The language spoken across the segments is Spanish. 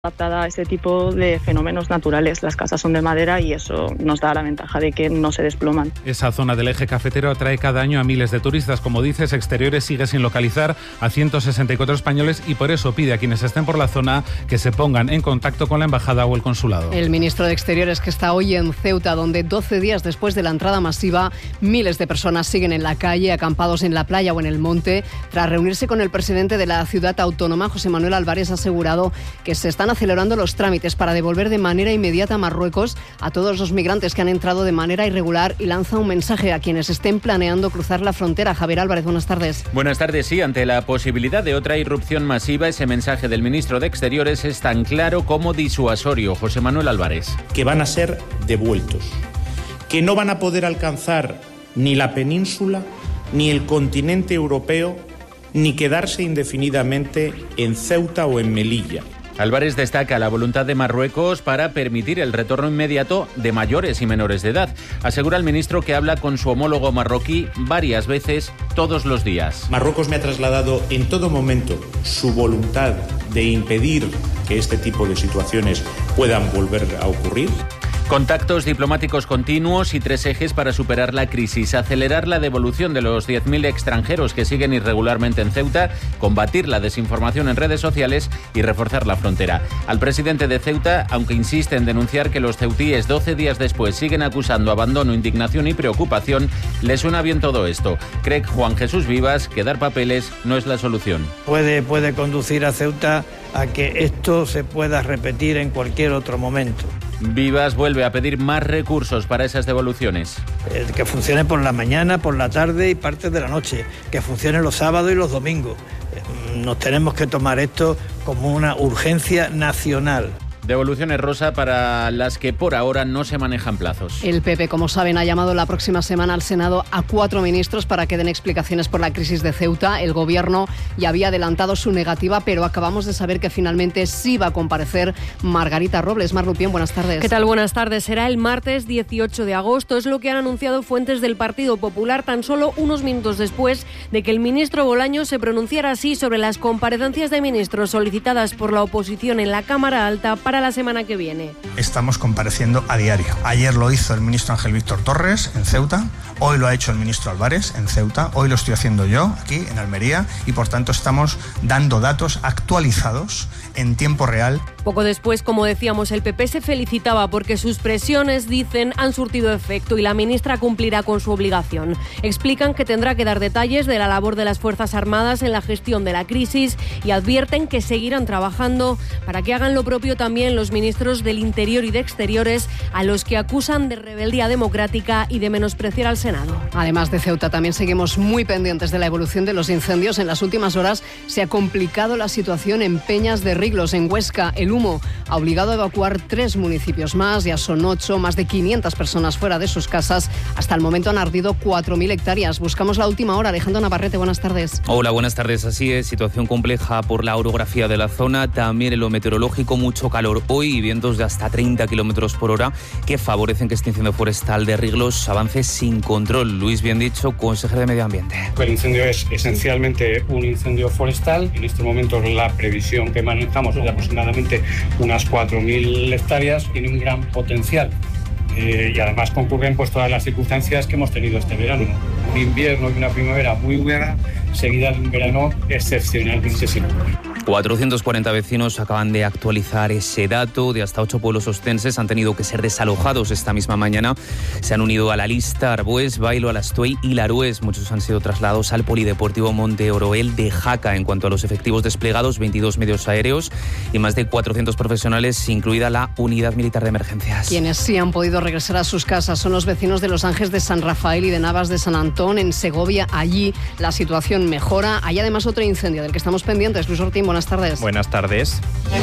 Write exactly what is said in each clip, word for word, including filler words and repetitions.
adaptada a ese tipo de fenómenos naturales. Las casas son de madera y eso nos da la ventaja de que no se desploman. Esa zona del eje cafetero atrae cada año a miles de turistas. Como dices, Exteriores sigue sin localizar a ciento sesenta y cuatro españoles y por eso pide a quienes estén por la zona que se pongan en contacto con la embajada o el consulado. El ministro de Exteriores, que está hoy en Ceuta, donde doce días después de la entrada masiva, miles de personas siguen en la calle, acampados en la playa o en el monte. Tras reunirse con el presidente de la ciudad autónoma, José Manuel Álvarez, ha asegurado que se están acelerando los trámites para devolver de manera inmediata a Marruecos a todos los migrantes que han entrado de manera irregular y lanza un mensaje a quienes estén planeando cruzar la frontera. Javier Álvarez, buenas tardes. Buenas tardes. Sí, ante la posibilidad de otra irrupción masiva, ese mensaje del ministro de Exteriores es tan claro como disuasorio. José Manuel Álvarez. Que van a ser devueltos, que no van a poder alcanzar ni la península, ni el continente europeo, ni quedarse indefinidamente en Ceuta o en Melilla. Álvarez destaca la voluntad de Marruecos para permitir el retorno inmediato de mayores y menores de edad. Asegura el ministro que habla con su homólogo marroquí varias veces todos los días. Marruecos me ha trasladado en todo momento su voluntad de impedir que este tipo de situaciones puedan volver a ocurrir. Contactos diplomáticos continuos y tres ejes para superar la crisis. Acelerar la devolución de los diez mil extranjeros que siguen irregularmente en Ceuta, combatir la desinformación en redes sociales y reforzar la frontera. Al presidente de Ceuta, aunque insiste en denunciar que los ceutíes doce días después siguen acusando abandono, indignación y preocupación, le suena bien todo esto. Cree Juan Jesús Vivas que dar papeles no es la solución. Puede, puede conducir a Ceuta a que esto se pueda repetir en cualquier otro momento. Vivas vuelve a pedir más recursos para esas devoluciones. Eh, que funcione por la mañana, por la tarde y partes de la noche. Que funcione los sábados y los domingos. Eh, nos tenemos que tomar esto como una urgencia nacional. Devoluciones, Rosa, para las que por ahora no se manejan plazos. El P P, como saben, ha llamado la próxima semana al Senado a cuatro ministros para que den explicaciones por la crisis de Ceuta. El Gobierno ya había adelantado su negativa, pero acabamos de saber que finalmente sí va a comparecer Margarita Robles. Mar Lupien, buenas tardes. ¿Qué tal? Buenas tardes. Será el martes dieciocho de agosto. Es lo que han anunciado fuentes del Partido Popular tan solo unos minutos después de que el ministro Bolaños se pronunciara así sobre las comparecencias de ministros solicitadas por la oposición en la Cámara Alta para la semana que viene. Estamos compareciendo a diario. Ayer lo hizo el ministro Ángel Víctor Torres en Ceuta, hoy lo ha hecho el ministro Álvarez en Ceuta, hoy lo estoy haciendo yo aquí en Almería y por tanto estamos dando datos actualizados en tiempo real. Poco después, como decíamos, el P P se felicitaba porque sus presiones, dicen, han surtido efecto y la ministra cumplirá con su obligación. Explican que tendrá que dar detalles de la labor de las Fuerzas Armadas en la gestión de la crisis y advierten que seguirán trabajando para que hagan lo propio también los ministros del Interior y de Exteriores, a los que acusan de rebeldía democrática y de menospreciar al Senado. Además de Ceuta, también seguimos muy pendientes de la evolución de los incendios. En las últimas horas se ha complicado la situación en Peñas de Riglos, en Huesca. El humo ha obligado a evacuar tres municipios más, ya son ocho, más de quinientas personas fuera de sus casas. Hasta el momento han ardido cuatro mil hectáreas. Buscamos la última hora. Alejandro Navarrete, buenas tardes. Hola, buenas tardes. Así es, situación compleja por la orografía de la zona, también en lo meteorológico, mucho calor hoy y vientos de hasta treinta kilómetros por hora que favorecen que este incendio forestal de Riglos avance sin control. Luis Bien dicho, consejero de Medio Ambiente. El incendio es esencialmente un incendio forestal. En este momento la previsión que manejamos es de aproximadamente unas cuatro mil hectáreas. Tiene un gran potencial. Eh, y además concurren pues todas las circunstancias que hemos tenido este verano. Un invierno y una primavera muy buena, seguida de un verano excepcionalmente seco. cuatrocientos cuarenta vecinos acaban de actualizar ese dato. De hasta ocho pueblos ostenses han tenido que ser desalojados esta misma mañana. Se han unido a la lista Arbués, Bailo, Alastuey y Larués. Muchos han sido trasladados al Polideportivo Monte Oroel de Jaca. En cuanto a los efectivos desplegados, veintidós medios aéreos y más de cuatrocientos profesionales, incluida la Unidad Militar de Emergencias. Quienes sí han podido regresar a sus casas son los vecinos de Los Ángeles de San Rafael y de Navas de San Antón, en Segovia. Allí la situación mejora. Hay además otro incendio del que estamos pendientes. Luis Ortín, buenas tardes. Buenas tardes.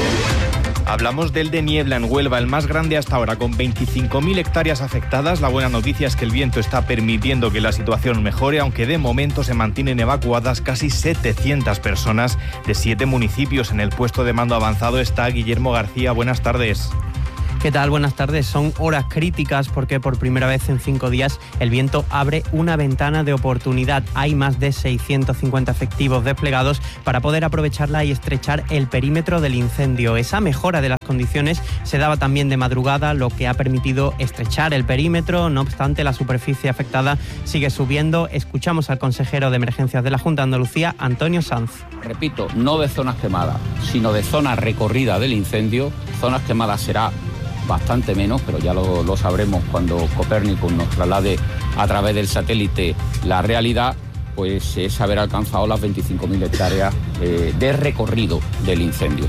Hablamos del de Niebla en Huelva, el más grande hasta ahora, con veinticinco mil hectáreas afectadas. La buena noticia es que el viento está permitiendo que la situación mejore, aunque de momento se mantienen evacuadas casi setecientas personas de siete municipios. En el puesto de mando avanzado está Guillermo García. Buenas tardes. ¿Qué tal? Buenas tardes. Son horas críticas porque por primera vez en cinco días el viento abre una ventana de oportunidad. Hay más de seiscientos cincuenta efectivos desplegados para poder aprovecharla y estrechar el perímetro del incendio. Esa mejora de las condiciones se daba también de madrugada, lo que ha permitido estrechar el perímetro. No obstante, la superficie afectada sigue subiendo. Escuchamos al consejero de Emergencias de la Junta de Andalucía, Antonio Sanz. Repito, no de zonas quemadas, sino de zona recorrida del incendio. Zonas quemadas será bastante menos, pero ya lo, lo sabremos cuando Copérnico nos traslade a través del satélite la realidad, pues es haber alcanzado las veinticinco mil hectáreas eh, de recorrido del incendio.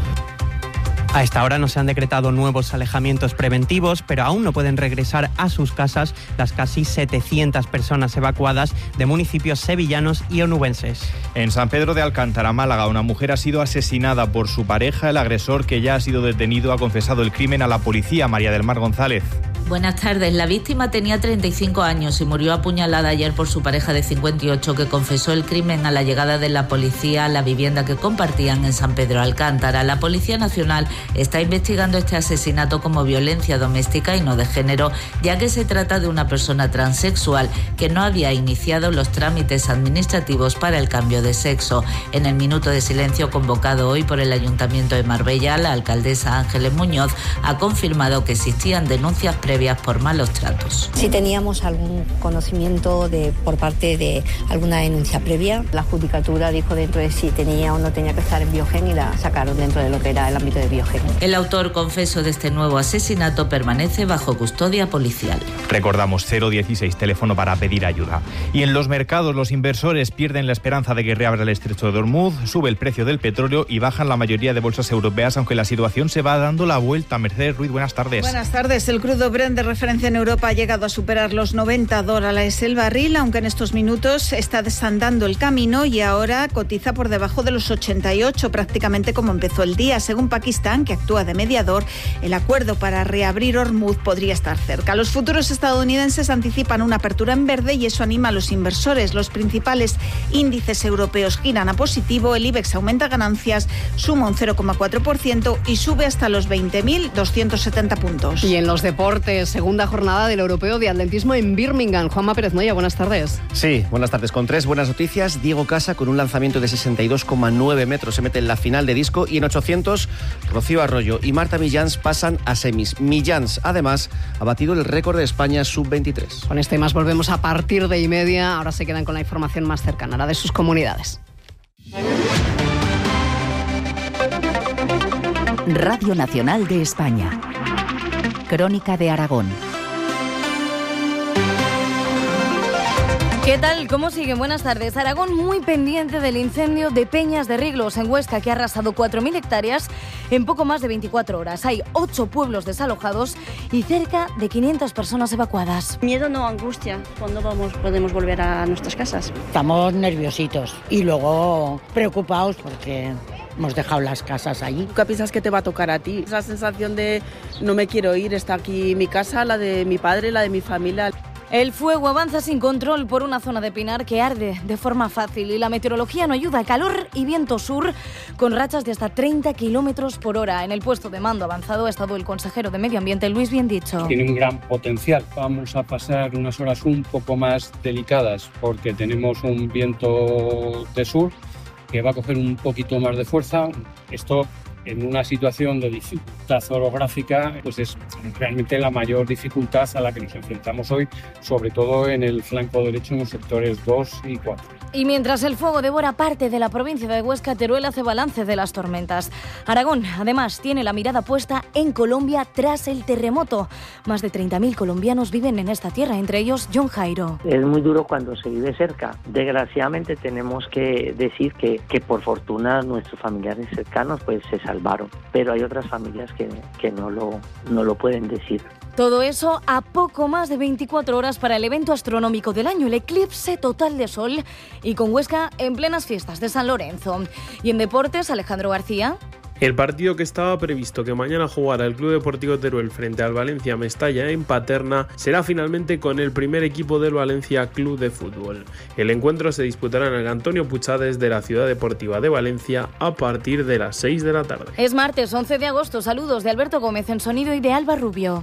A esta hora no se han decretado nuevos alejamientos preventivos, pero aún no pueden regresar a sus casas las casi setecientas personas evacuadas de municipios sevillanos y onubenses. En San Pedro de Alcántara, Málaga, una mujer ha sido asesinada por su pareja. El agresor, que ya ha sido detenido, ha confesado el crimen a la policía. María del Mar González. Buenas tardes. La víctima tenía treinta y cinco años y murió apuñalada ayer por su pareja de cincuenta y ocho, que confesó el crimen a la llegada de la policía a la vivienda que compartían en San Pedro de Alcántara. La Policía Nacional está investigando este asesinato como violencia doméstica y no de género, ya que se trata de una persona transexual que no había iniciado los trámites administrativos para el cambio de sexo. En el minuto de silencio convocado hoy por el Ayuntamiento de Marbella, la alcaldesa Ángeles Muñoz ha confirmado que existían denuncias previas por malos tratos. Si teníamos algún conocimiento de por parte de alguna denuncia previa, la Judicatura dijo dentro de si tenía o no tenía que estar en Biogen y la sacaron dentro de lo que era el ámbito de Biogen. El autor confeso de este nuevo asesinato permanece bajo custodia policial. Recordamos cero dieciséis, teléfono para pedir ayuda. Y en los mercados los inversores pierden la esperanza de que reabra el estrecho de Hormuz, sube el precio del petróleo y bajan la mayoría de bolsas europeas, aunque la situación se va dando la vuelta. Mercedes Ruiz, buenas tardes. Buenas tardes. El crudo Brent de referencia en Europa ha llegado a superar los noventa dólares el barril, aunque en estos minutos está desandando el camino y ahora cotiza por debajo de los ochenta y ocho, prácticamente como empezó el día. Según Pakistán, que actúa de mediador, el acuerdo para reabrir Hormuz podría estar cerca. Los futuros estadounidenses anticipan una apertura en verde y eso anima a los inversores. Los principales índices europeos giran a positivo, el IBEX aumenta ganancias, suma un cero coma cuatro por ciento y sube hasta los veinte mil doscientos setenta puntos. Y en los deportes, segunda jornada del Europeo de Atletismo en Birmingham. Juanma Pérez Moya, buenas tardes. Sí, buenas tardes. Con tres buenas noticias. Diego Casa, con un lanzamiento de sesenta y dos coma nueve metros, se mete en la final de disco, y en ochocientos, Rocío Arroyo y Marta Millans pasan a semis. Millans, además, ha batido el récord de España sub veintitrés. Con este y más volvemos a partir de y media. Ahora se quedan con la información más cercana, la de sus comunidades. Radio Nacional de España. Crónica de Aragón. ¿Qué tal? ¿Cómo siguen? Buenas tardes. Aragón muy pendiente del incendio de Peñas de Riglos en Huesca, que ha arrasado cuatro mil hectáreas en poco más de veinticuatro horas. Hay ocho pueblos desalojados y cerca de quinientas personas evacuadas. Miedo no, angustia. ¿Cuándo vamos, podemos volver a nuestras casas? Estamos nerviositos y luego preocupados porque hemos dejado las casas allí. ¿Qué piensas que te va a tocar a ti? Esa sensación de no me quiero ir, está aquí mi casa, la de mi padre, la de mi familia. El fuego avanza sin control por una zona de Pinar que arde de forma fácil y la meteorología no ayuda. Calor y viento sur con rachas de hasta treinta kilómetros por hora. En el puesto de mando avanzado ha estado el consejero de Medio Ambiente, Luis Biendicho. Tiene un gran potencial. Vamos a pasar unas horas un poco más delicadas porque tenemos un viento de sur que va a coger un poquito más de fuerza. Esto, en una situación de dificultad orográfica, pues es realmente la mayor dificultad a la que nos enfrentamos hoy, sobre todo en el flanco derecho, en los sectores dos y cuatro. Y mientras el fuego devora parte de la provincia de Huesca, Teruel hace balance de las tormentas. Aragón, además, tiene la mirada puesta en Colombia tras el terremoto. Más de treinta mil colombianos viven en esta tierra, entre ellos John Jairo. Es muy duro cuando se vive cerca. Desgraciadamente tenemos que decir que, que por fortuna nuestros familiares cercanos pues se salvaron, pero hay otras familias que, que no lo, no lo pueden decir. Todo eso a poco más de veinticuatro horas para el evento astronómico del año, el eclipse total de sol, y con Huesca en plenas fiestas de San Lorenzo. Y en deportes, Alejandro García. El partido que estaba previsto que mañana jugara el Club Deportivo Teruel frente al Valencia Mestalla en Paterna será finalmente con el primer equipo del Valencia Club de Fútbol. El encuentro se disputará en el Antonio Puchades de la Ciudad Deportiva de Valencia a partir de las seis de la tarde. Es martes once de agosto. Saludos de Alberto Gómez en sonido y de Alba Rubio.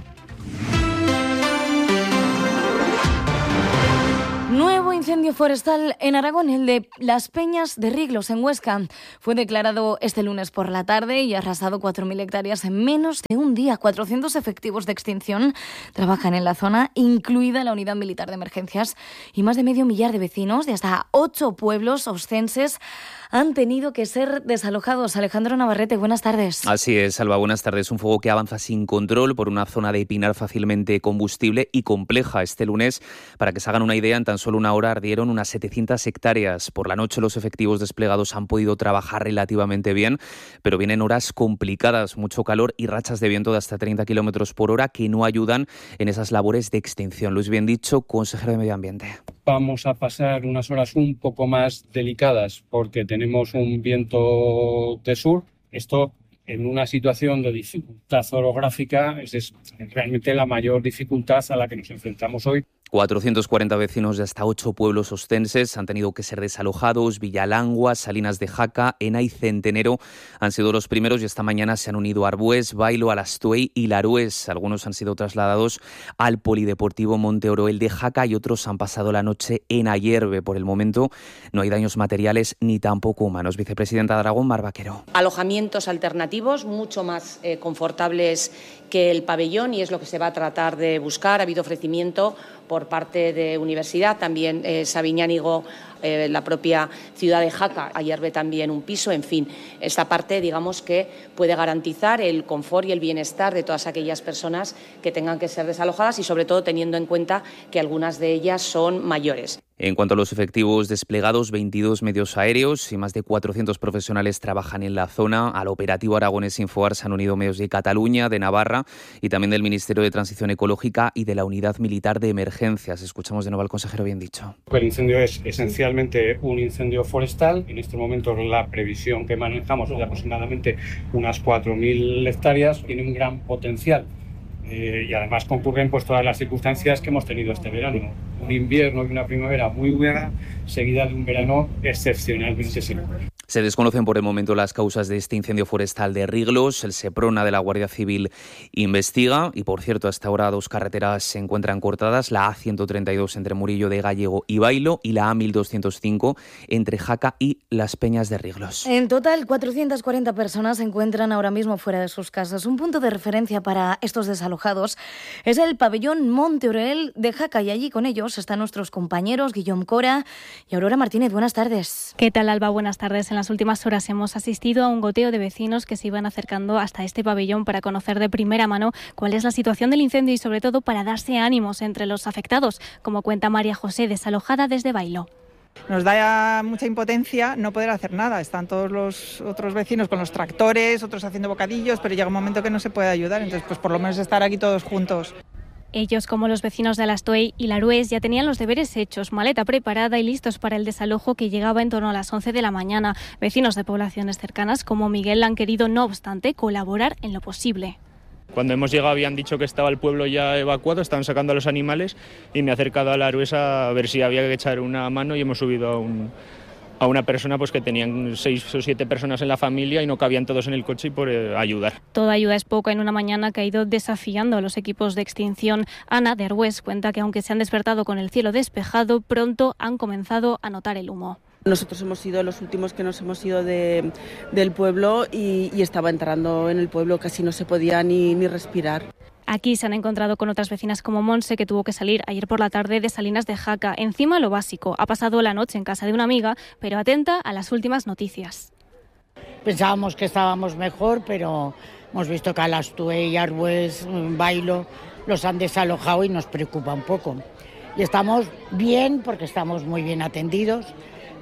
Nuevo incendio forestal en Aragón, el de Las Peñas de Riglos, en Huesca. Fue declarado este lunes por la tarde y ha arrasado cuatro mil hectáreas en menos de un día. cuatrocientos efectivos de extinción trabajan en la zona, incluida la unidad militar de emergencias, y más de medio millar de vecinos de hasta ocho pueblos oscenses han tenido que ser desalojados. Alejandro Navarrete, buenas tardes. Así es, Alba, buenas tardes. Un fuego que avanza sin control por una zona de pinar fácilmente combustible y compleja. Este lunes, para que se hagan una idea, en tan solo una hora ardieron unas setecientas hectáreas. Por la noche los efectivos desplegados han podido trabajar relativamente bien, pero vienen horas complicadas, mucho calor y rachas de viento de hasta treinta kilómetros por hora que no ayudan en esas labores de extinción. Luis Biendicho, consejero de Medio Ambiente. Vamos a pasar unas horas un poco más delicadas porque tenemos un viento de sur. Esto, en una situación de dificultad orográfica, es realmente la mayor dificultad a la que nos enfrentamos hoy. cuatrocientos cuarenta vecinos de hasta ocho pueblos ostenses han tenido que ser desalojados. Villalangua, Salinas de Jaca, Ena y Centenero han sido los primeros y esta mañana se han unido Arbués, Bailo, Alastuey y Larués. Algunos han sido trasladados al Polideportivo Monte Oroel de Jaca y otros han pasado la noche en Ayerbe. Por el momento no hay daños materiales ni tampoco humanos. Vicepresidenta de Aragón, Mar Vaquero. Alojamientos alternativos mucho más eh, confortables que el pabellón y es lo que se va a tratar de buscar. Ha habido ofrecimiento por parte de Universidad, también eh, Sabiñánigo, eh, la propia ciudad de Jaca, Ayerbe también un piso, en fin, esta parte digamos que puede garantizar el confort y el bienestar de todas aquellas personas que tengan que ser desalojadas y sobre todo teniendo en cuenta que algunas de ellas son mayores. En cuanto a los efectivos desplegados, veintidós medios aéreos y más de cuatrocientos profesionales trabajan en la zona. Al operativo Aragonés Infoar se han unido medios de Cataluña, de Navarra y también del Ministerio de Transición Ecológica y de la Unidad Militar de Emergencias. Escuchamos de nuevo al consejero Biendicho. El incendio es esencialmente un incendio forestal. En este momento la previsión que manejamos es de aproximadamente unas cuatro mil hectáreas. Tiene un gran potencial. Eh, y además concurren pues todas las circunstancias que hemos tenido este verano. Un invierno y una primavera muy buena, seguida de un verano excepcionalmente seco. Se desconocen por el momento las causas de este incendio forestal de Riglos. El Seprona de la Guardia Civil investiga y, por cierto, hasta ahora dos carreteras se encuentran cortadas, la A ciento treinta y dos entre Murillo de Gallego y Bailo y la A mil doscientos cinco entre Jaca y Las Peñas de Riglos. En total, cuatrocientas cuarenta personas se encuentran ahora mismo fuera de sus casas. Un punto de referencia para estos desalojados es el pabellón Monte Oroel de Jaca y allí con ellos están nuestros compañeros Guillaume Cora y Aurora Martínez. Buenas tardes. ¿Qué tal, Alba? Buenas tardes. En las últimas horas hemos asistido a un goteo de vecinos que se iban acercando hasta este pabellón para conocer de primera mano cuál es la situación del incendio y sobre todo para darse ánimos entre los afectados, como cuenta María José, desalojada desde Bailo. Nos da mucha impotencia no poder hacer nada. Están todos los otros vecinos con los tractores, otros haciendo bocadillos, pero llega un momento que no se puede ayudar, entonces pues por lo menos estar aquí todos juntos. Ellos, como los vecinos de Alastuey y Larués, ya tenían los deberes hechos, maleta preparada y listos para el desalojo que llegaba en torno a las once de la mañana. Vecinos de poblaciones cercanas como Miguel han querido, no obstante, colaborar en lo posible. Cuando hemos llegado habían dicho que estaba el pueblo ya evacuado, estaban sacando a los animales y me he acercado a Larués a ver si había que echar una mano y hemos subido a un... a una persona pues que tenían seis o siete personas en la familia y no cabían todos en el coche y por eh, ayudar. Toda ayuda es poca en una mañana que ha ido desafiando a los equipos de extinción. Ana de Arbués cuenta que aunque se han despertado con el cielo despejado, pronto han comenzado a notar el humo. Nosotros hemos sido los últimos que nos hemos ido de, del pueblo y, y estaba entrando en el pueblo, casi no se podía ni, ni respirar. Aquí se han encontrado con otras vecinas como Monse, que tuvo que salir ayer por la tarde de Salinas de Jaca. Encima lo básico, ha pasado la noche en casa de una amiga, pero atenta a las últimas noticias. Pensábamos que estábamos mejor, pero hemos visto que Alastuey, Arbués, Bailo los han desalojado y nos preocupa un poco. Y estamos bien porque estamos muy bien atendidos,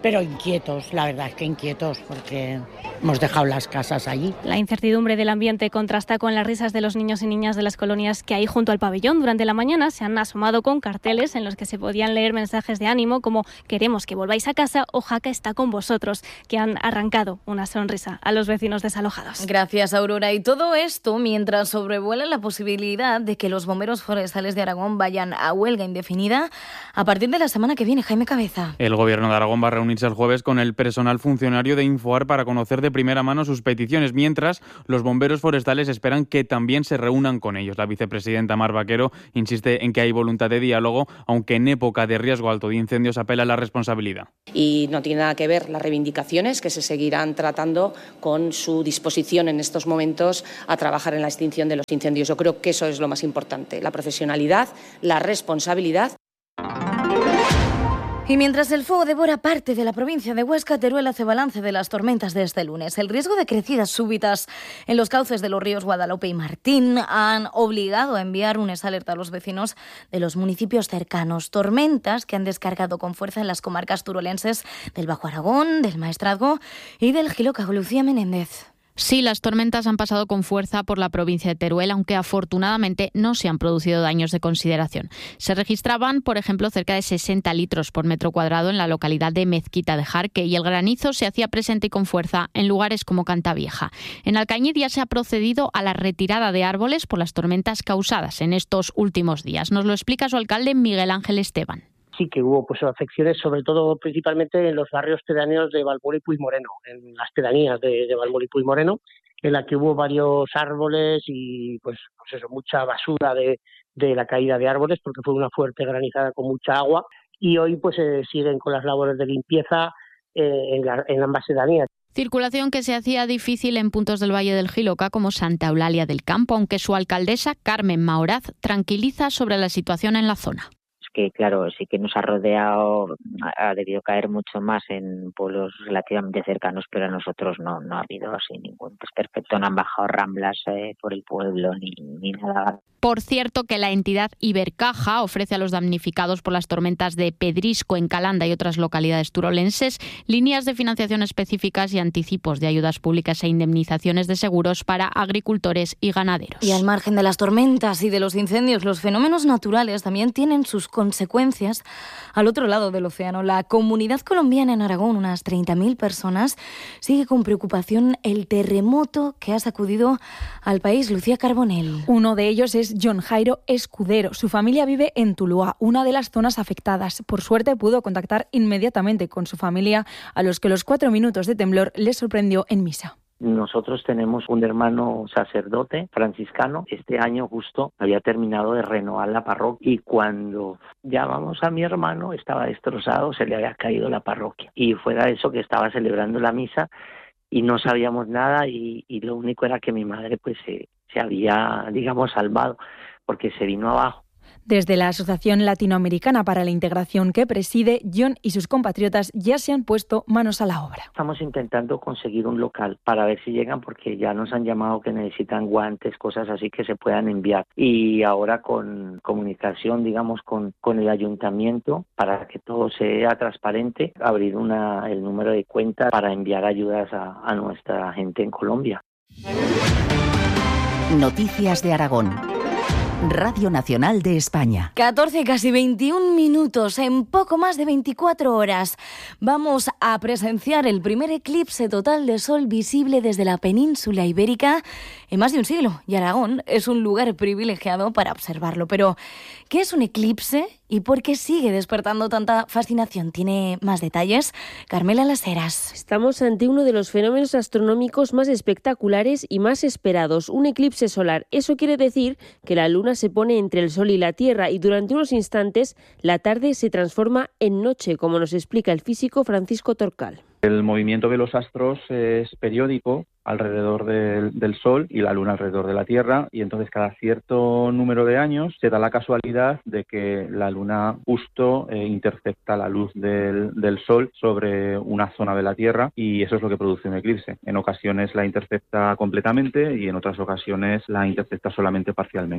pero inquietos, la verdad es que inquietos, porque hemos dejado las casas allí. La incertidumbre del ambiente contrasta con las risas de los niños y niñas de las colonias que hay junto al pabellón. Durante la mañana se han asomado con carteles en los que se podían leer mensajes de ánimo como «Queremos que volváis a casa» o «Jaca está con vosotros», que han arrancado una sonrisa a los vecinos desalojados. Gracias, Aurora. Y todo esto mientras sobrevuela la posibilidad de que los bomberos forestales de Aragón vayan a huelga indefinida a partir de la semana que viene. Jaime Cabeza. El Gobierno de Aragón va a reunirse el jueves con el personal funcionario de Infoar para conocer de primera mano sus peticiones, mientras los bomberos forestales esperan que también se reúnan con ellos. La vicepresidenta Mar Vaquero insiste en que hay voluntad de diálogo, aunque en época de riesgo alto de incendios apela a la responsabilidad. Y no tiene nada que ver las reivindicaciones que se seguirán tratando con su disposición en estos momentos a trabajar en la extinción de los incendios. Yo creo que eso es lo más importante, la profesionalidad, la responsabilidad. Y mientras el fuego devora parte de la provincia de Huesca, Teruel hace balance de las tormentas de este lunes. El riesgo de crecidas súbitas en los cauces de los ríos Guadalupe y Martín han obligado a enviar una alerta a los vecinos de los municipios cercanos. Tormentas que han descargado con fuerza en las comarcas turolenses del Bajo Aragón, del Maestrazgo y del Jiloca. Lucía Menéndez. Sí, las tormentas han pasado con fuerza por la provincia de Teruel, aunque afortunadamente no se han producido daños de consideración. Se registraban, por ejemplo, cerca de sesenta litros por metro cuadrado en la localidad de Mezquita de Jarque, y el granizo se hacía presente y con fuerza en lugares como Cantavieja. En Alcañiz ya se ha procedido a la retirada de árboles por las tormentas causadas en estos últimos días. Nos lo explica su alcalde Miguel Ángel Esteban. Sí que hubo pues afecciones, sobre todo principalmente en los barrios pedáneos de Valmora y Puigmoreno, en las pedanías de, de Valmora y Puigmoreno, en la que hubo varios árboles y pues, pues eso, mucha basura de, de la caída de árboles, porque fue una fuerte granizada con mucha agua, y hoy pues eh, siguen con las labores de limpieza eh, en, la, en ambas pedanías. Circulación que se hacía difícil en puntos del Valle del Jiloca como Santa Eulalia del Campo, aunque su alcaldesa, Carmen Maoraz, tranquiliza sobre la situación en la zona. Que claro, sí que nos ha rodeado, ha debido caer mucho más en pueblos relativamente cercanos, pero a nosotros no, no ha habido así ningún desperfecto, no han bajado ramblas eh, por el pueblo ni, ni nada. Por cierto, que la entidad Ibercaja ofrece a los damnificados por las tormentas de Pedrisco en Calanda y otras localidades turolenses líneas de financiación específicas y anticipos de ayudas públicas e indemnizaciones de seguros para agricultores y ganaderos. Y al margen de las tormentas y de los incendios, los fenómenos naturales también tienen sus consecuencias al otro lado del océano. La comunidad colombiana en Aragón, unas treinta mil personas, sigue con preocupación el terremoto que ha sacudido al país. Lucía Carbonell. Uno de ellos es John Jairo Escudero. Su familia vive en Tuluá, una de las zonas afectadas. Por suerte pudo contactar inmediatamente con su familia, a los que los cuatro minutos de temblor les sorprendió en misa. Nosotros tenemos un hermano sacerdote franciscano. Este año justo había terminado de renovar la parroquia y cuando llamamos a mi hermano estaba destrozado, se le había caído la parroquia. Y fuera de eso que estaba celebrando la misa y no sabíamos nada y, y lo único era que mi madre pues se, se había, digamos, salvado porque se vino abajo. Desde la Asociación Latinoamericana para la Integración que preside, John y sus compatriotas ya se han puesto manos a la obra. Estamos intentando conseguir un local para ver si llegan, porque ya nos han llamado que necesitan guantes, cosas así que se puedan enviar. Y ahora con comunicación, digamos, con, con el ayuntamiento, para que todo sea transparente, abrir una, el número de cuenta para enviar ayudas a, a nuestra gente en Colombia. Noticias de Aragón. Radio Nacional de España. catorce, casi veintiún minutos, en poco más de veinticuatro horas. Vamos a presenciar el primer eclipse total de sol visible desde la península ibérica en más de un siglo. Y Aragón es un lugar privilegiado para observarlo. Pero, ¿qué es un eclipse y por qué sigue despertando tanta fascinación? Tiene más detalles Carmela Las Heras. Estamos ante uno de los fenómenos astronómicos más espectaculares y más esperados, un eclipse solar. Eso quiere decir que la luna se pone entre el sol y la tierra y durante unos instantes la tarde se transforma en noche, como nos explica el físico Francisco Torcal. El movimiento de los astros es periódico alrededor del, del Sol y la Luna alrededor de la Tierra, y entonces cada cierto número de años se da la casualidad de que la Luna justo eh, intercepta la luz del, del Sol sobre una zona de la Tierra, y eso es lo que produce un eclipse. En ocasiones la intercepta completamente y en otras ocasiones la intercepta solamente parcialmente.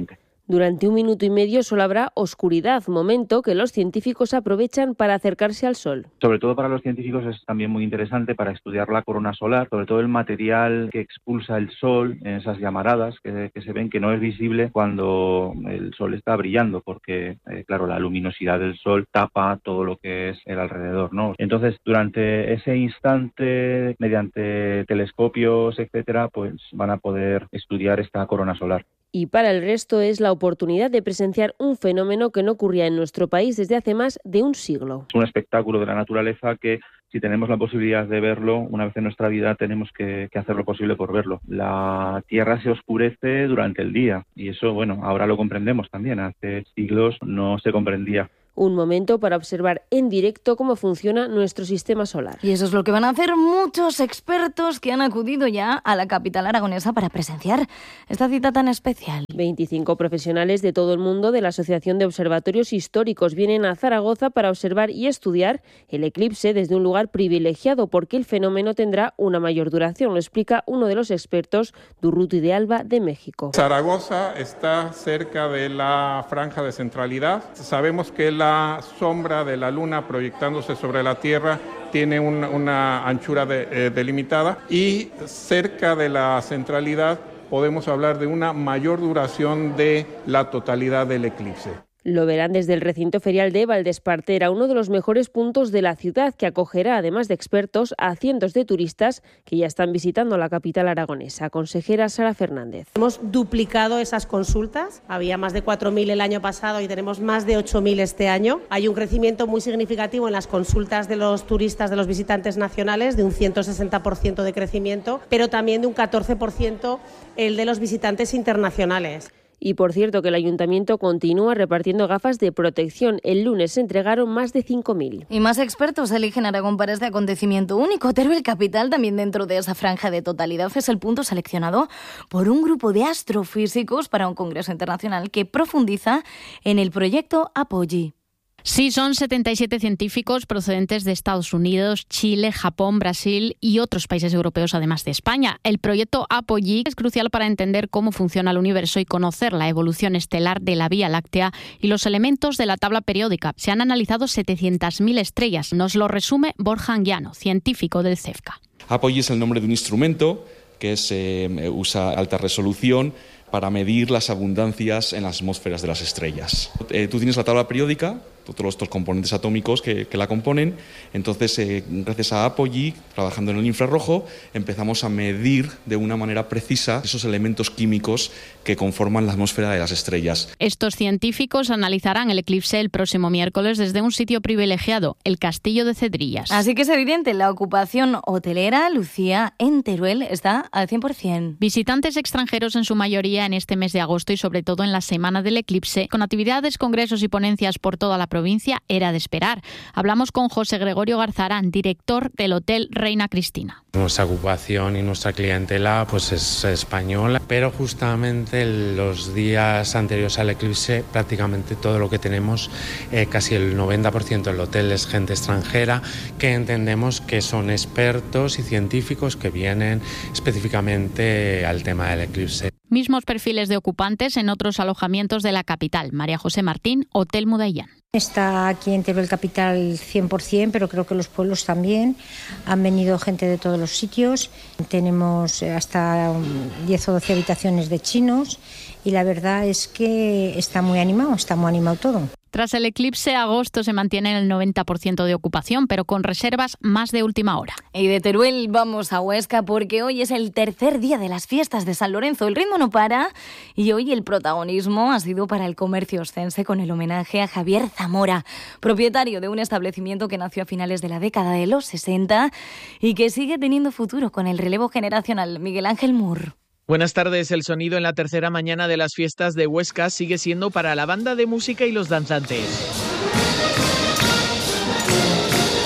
Durante un minuto y medio solo habrá oscuridad, momento que los científicos aprovechan para acercarse al Sol. Sobre todo para los científicos es también muy interesante para estudiar la corona solar, sobre todo el material que expulsa el Sol en esas llamaradas que, que se ven, que no es visible cuando el Sol está brillando, porque eh, claro, la luminosidad del Sol tapa todo lo que es el alrededor, ¿no? Entonces, durante ese instante, mediante telescopios, etcétera, pues van a poder estudiar esta corona solar. Y para el resto es la oportunidad de presenciar un fenómeno que no ocurría en nuestro país desde hace más de un siglo. Es un espectáculo de la naturaleza que, si tenemos la posibilidad de verlo una vez en nuestra vida, tenemos que, que hacer lo posible por verlo. La Tierra se oscurece durante el día y eso, bueno, ahora lo comprendemos también. Hace siglos no se comprendía. Un momento para observar en directo cómo funciona nuestro sistema solar. Y eso es lo que van a hacer muchos expertos que han acudido ya a la capital aragonesa para presenciar esta cita tan especial. veinticinco profesionales de todo el mundo de la Asociación de Observatorios Históricos vienen a Zaragoza para observar y estudiar el eclipse desde un lugar privilegiado, porque el fenómeno tendrá una mayor duración. Lo explica uno de los expertos, Durruti de Alba, de México. Zaragoza está cerca de la franja de centralidad. Sabemos que la La sombra de la Luna proyectándose sobre la Tierra tiene un, una anchura de, eh, delimitada y cerca de la centralidad podemos hablar de una mayor duración de la totalidad del eclipse. Lo verán desde el recinto ferial de Valdespartera, uno de los mejores puntos de la ciudad, que acogerá, además de expertos, a cientos de turistas que ya están visitando la capital aragonesa. Consejera Sara Fernández. Hemos duplicado esas consultas, había más de cuatro mil el año pasado y tenemos más de ocho mil este año. Hay un crecimiento muy significativo en las consultas de los turistas, de los visitantes nacionales, de un ciento sesenta por ciento de crecimiento, pero también de un catorce por ciento el de los visitantes internacionales. Y por cierto que el Ayuntamiento continúa repartiendo gafas de protección. El lunes se entregaron más de cinco mil. Y más expertos eligen Aragón para este acontecimiento único. Teruel Capital, también dentro de esa franja de totalidad, es el punto seleccionado por un grupo de astrofísicos para un congreso internacional que profundiza en el proyecto Apogee. Sí, son setenta y siete científicos procedentes de Estados Unidos, Chile, Japón, Brasil y otros países europeos, además de España. El proyecto Apogee es crucial para entender cómo funciona el universo y conocer la evolución estelar de la Vía Láctea y los elementos de la tabla periódica. Se han analizado setecientas mil estrellas. Nos lo resume Borja Anguiano, científico del CEFCA. Apogee es el nombre de un instrumento que es, eh, usa alta resolución para medir las abundancias en las atmósferas de las estrellas. Eh, tú tienes la tabla periódica, todos estos componentes atómicos que, que la componen, entonces eh, gracias a Apogee, trabajando en el infrarrojo, empezamos a medir de una manera precisa esos elementos químicos que conforman la atmósfera de las estrellas. Estos científicos analizarán el eclipse el próximo miércoles desde un sitio privilegiado, el Castillo de Cedrillas. Así que es evidente, la ocupación hotelera, Lucía, en Teruel está al cien por ciento. Visitantes extranjeros en su mayoría en este mes de agosto y sobre todo en la semana del eclipse, con actividades, congresos y ponencias por toda la provincia, era de esperar. Hablamos con José Gregorio Garzarán, director del Hotel Reina Cristina. Nuestra ocupación y nuestra clientela pues es española, pero justamente los días anteriores al eclipse prácticamente todo lo que tenemos, eh, casi el noventa por ciento del hotel es gente extranjera que entendemos que son expertos y científicos que vienen específicamente al tema del eclipse. Mismos perfiles de ocupantes en otros alojamientos de la capital. María José Martín, Hotel Mudallán. Está aquí en Teruel Capital cien por ciento, pero creo que los pueblos también. Han venido gente de todos los sitios. Tenemos hasta diez o doce habitaciones de chinos y la verdad es que está muy animado, está muy animado todo. Tras el eclipse, agosto se mantiene en el noventa por ciento de ocupación, pero con reservas más de última hora. Y de Teruel vamos a Huesca porque hoy es el tercer día de las fiestas de San Lorenzo. El ritmo no para y hoy el protagonismo ha sido para el comercio oscense con el homenaje a Javier Zamora, propietario de un establecimiento que nació a finales de la década de los sesenta y que sigue teniendo futuro con el relevo generacional. Miguel Ángel Mur. Buenas tardes. El sonido en la tercera mañana de las fiestas de Huesca sigue siendo para la banda de música y los danzantes.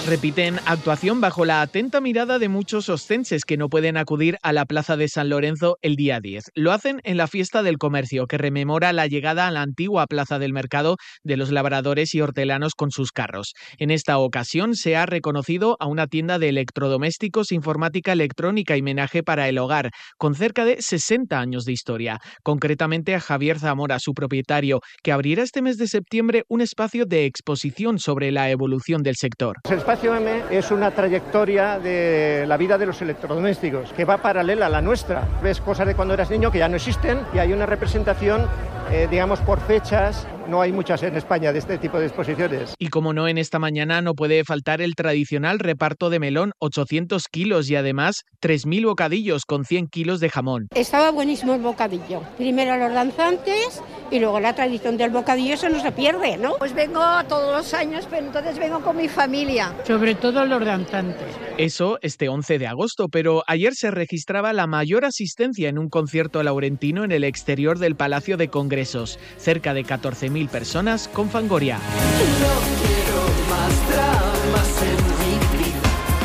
repiten actuación bajo la atenta mirada de muchos oscenses que no pueden acudir a la Plaza de San Lorenzo el día diez. Lo hacen en la Fiesta del Comercio, que rememora la llegada a la antigua Plaza del Mercado de los labradores y hortelanos con sus carros. En esta ocasión se ha reconocido a una tienda de electrodomésticos, informática electrónica y menaje para el hogar, con cerca de sesenta años de historia. Concretamente a Javier Zamora, su propietario, que abrirá este mes de septiembre un espacio de exposición sobre la evolución del sector. El Espacio M es una trayectoria de la vida de los electrodomésticos que va paralela a la nuestra. Ves cosas de cuando eras niño que ya no existen y hay una representación, eh, digamos, por fechas. No hay muchas en España de este tipo de exposiciones. Y como no, en esta mañana no puede faltar el tradicional reparto de melón, ochocientos kilos y además tres mil bocadillos con cien kilos de jamón. Estaba buenísimo el bocadillo. Primero los danzantes y luego la tradición del bocadillo, eso no se pierde, ¿no? Pues vengo todos los años, pero entonces vengo con mi familia. Sobre todo los danzantes. Eso este once de agosto, pero ayer se registraba la mayor asistencia en un concierto laurentino en el exterior del Palacio de Congresos. Cerca de catorce mil personas con Fangoria. No quiero más dramas en mi vida.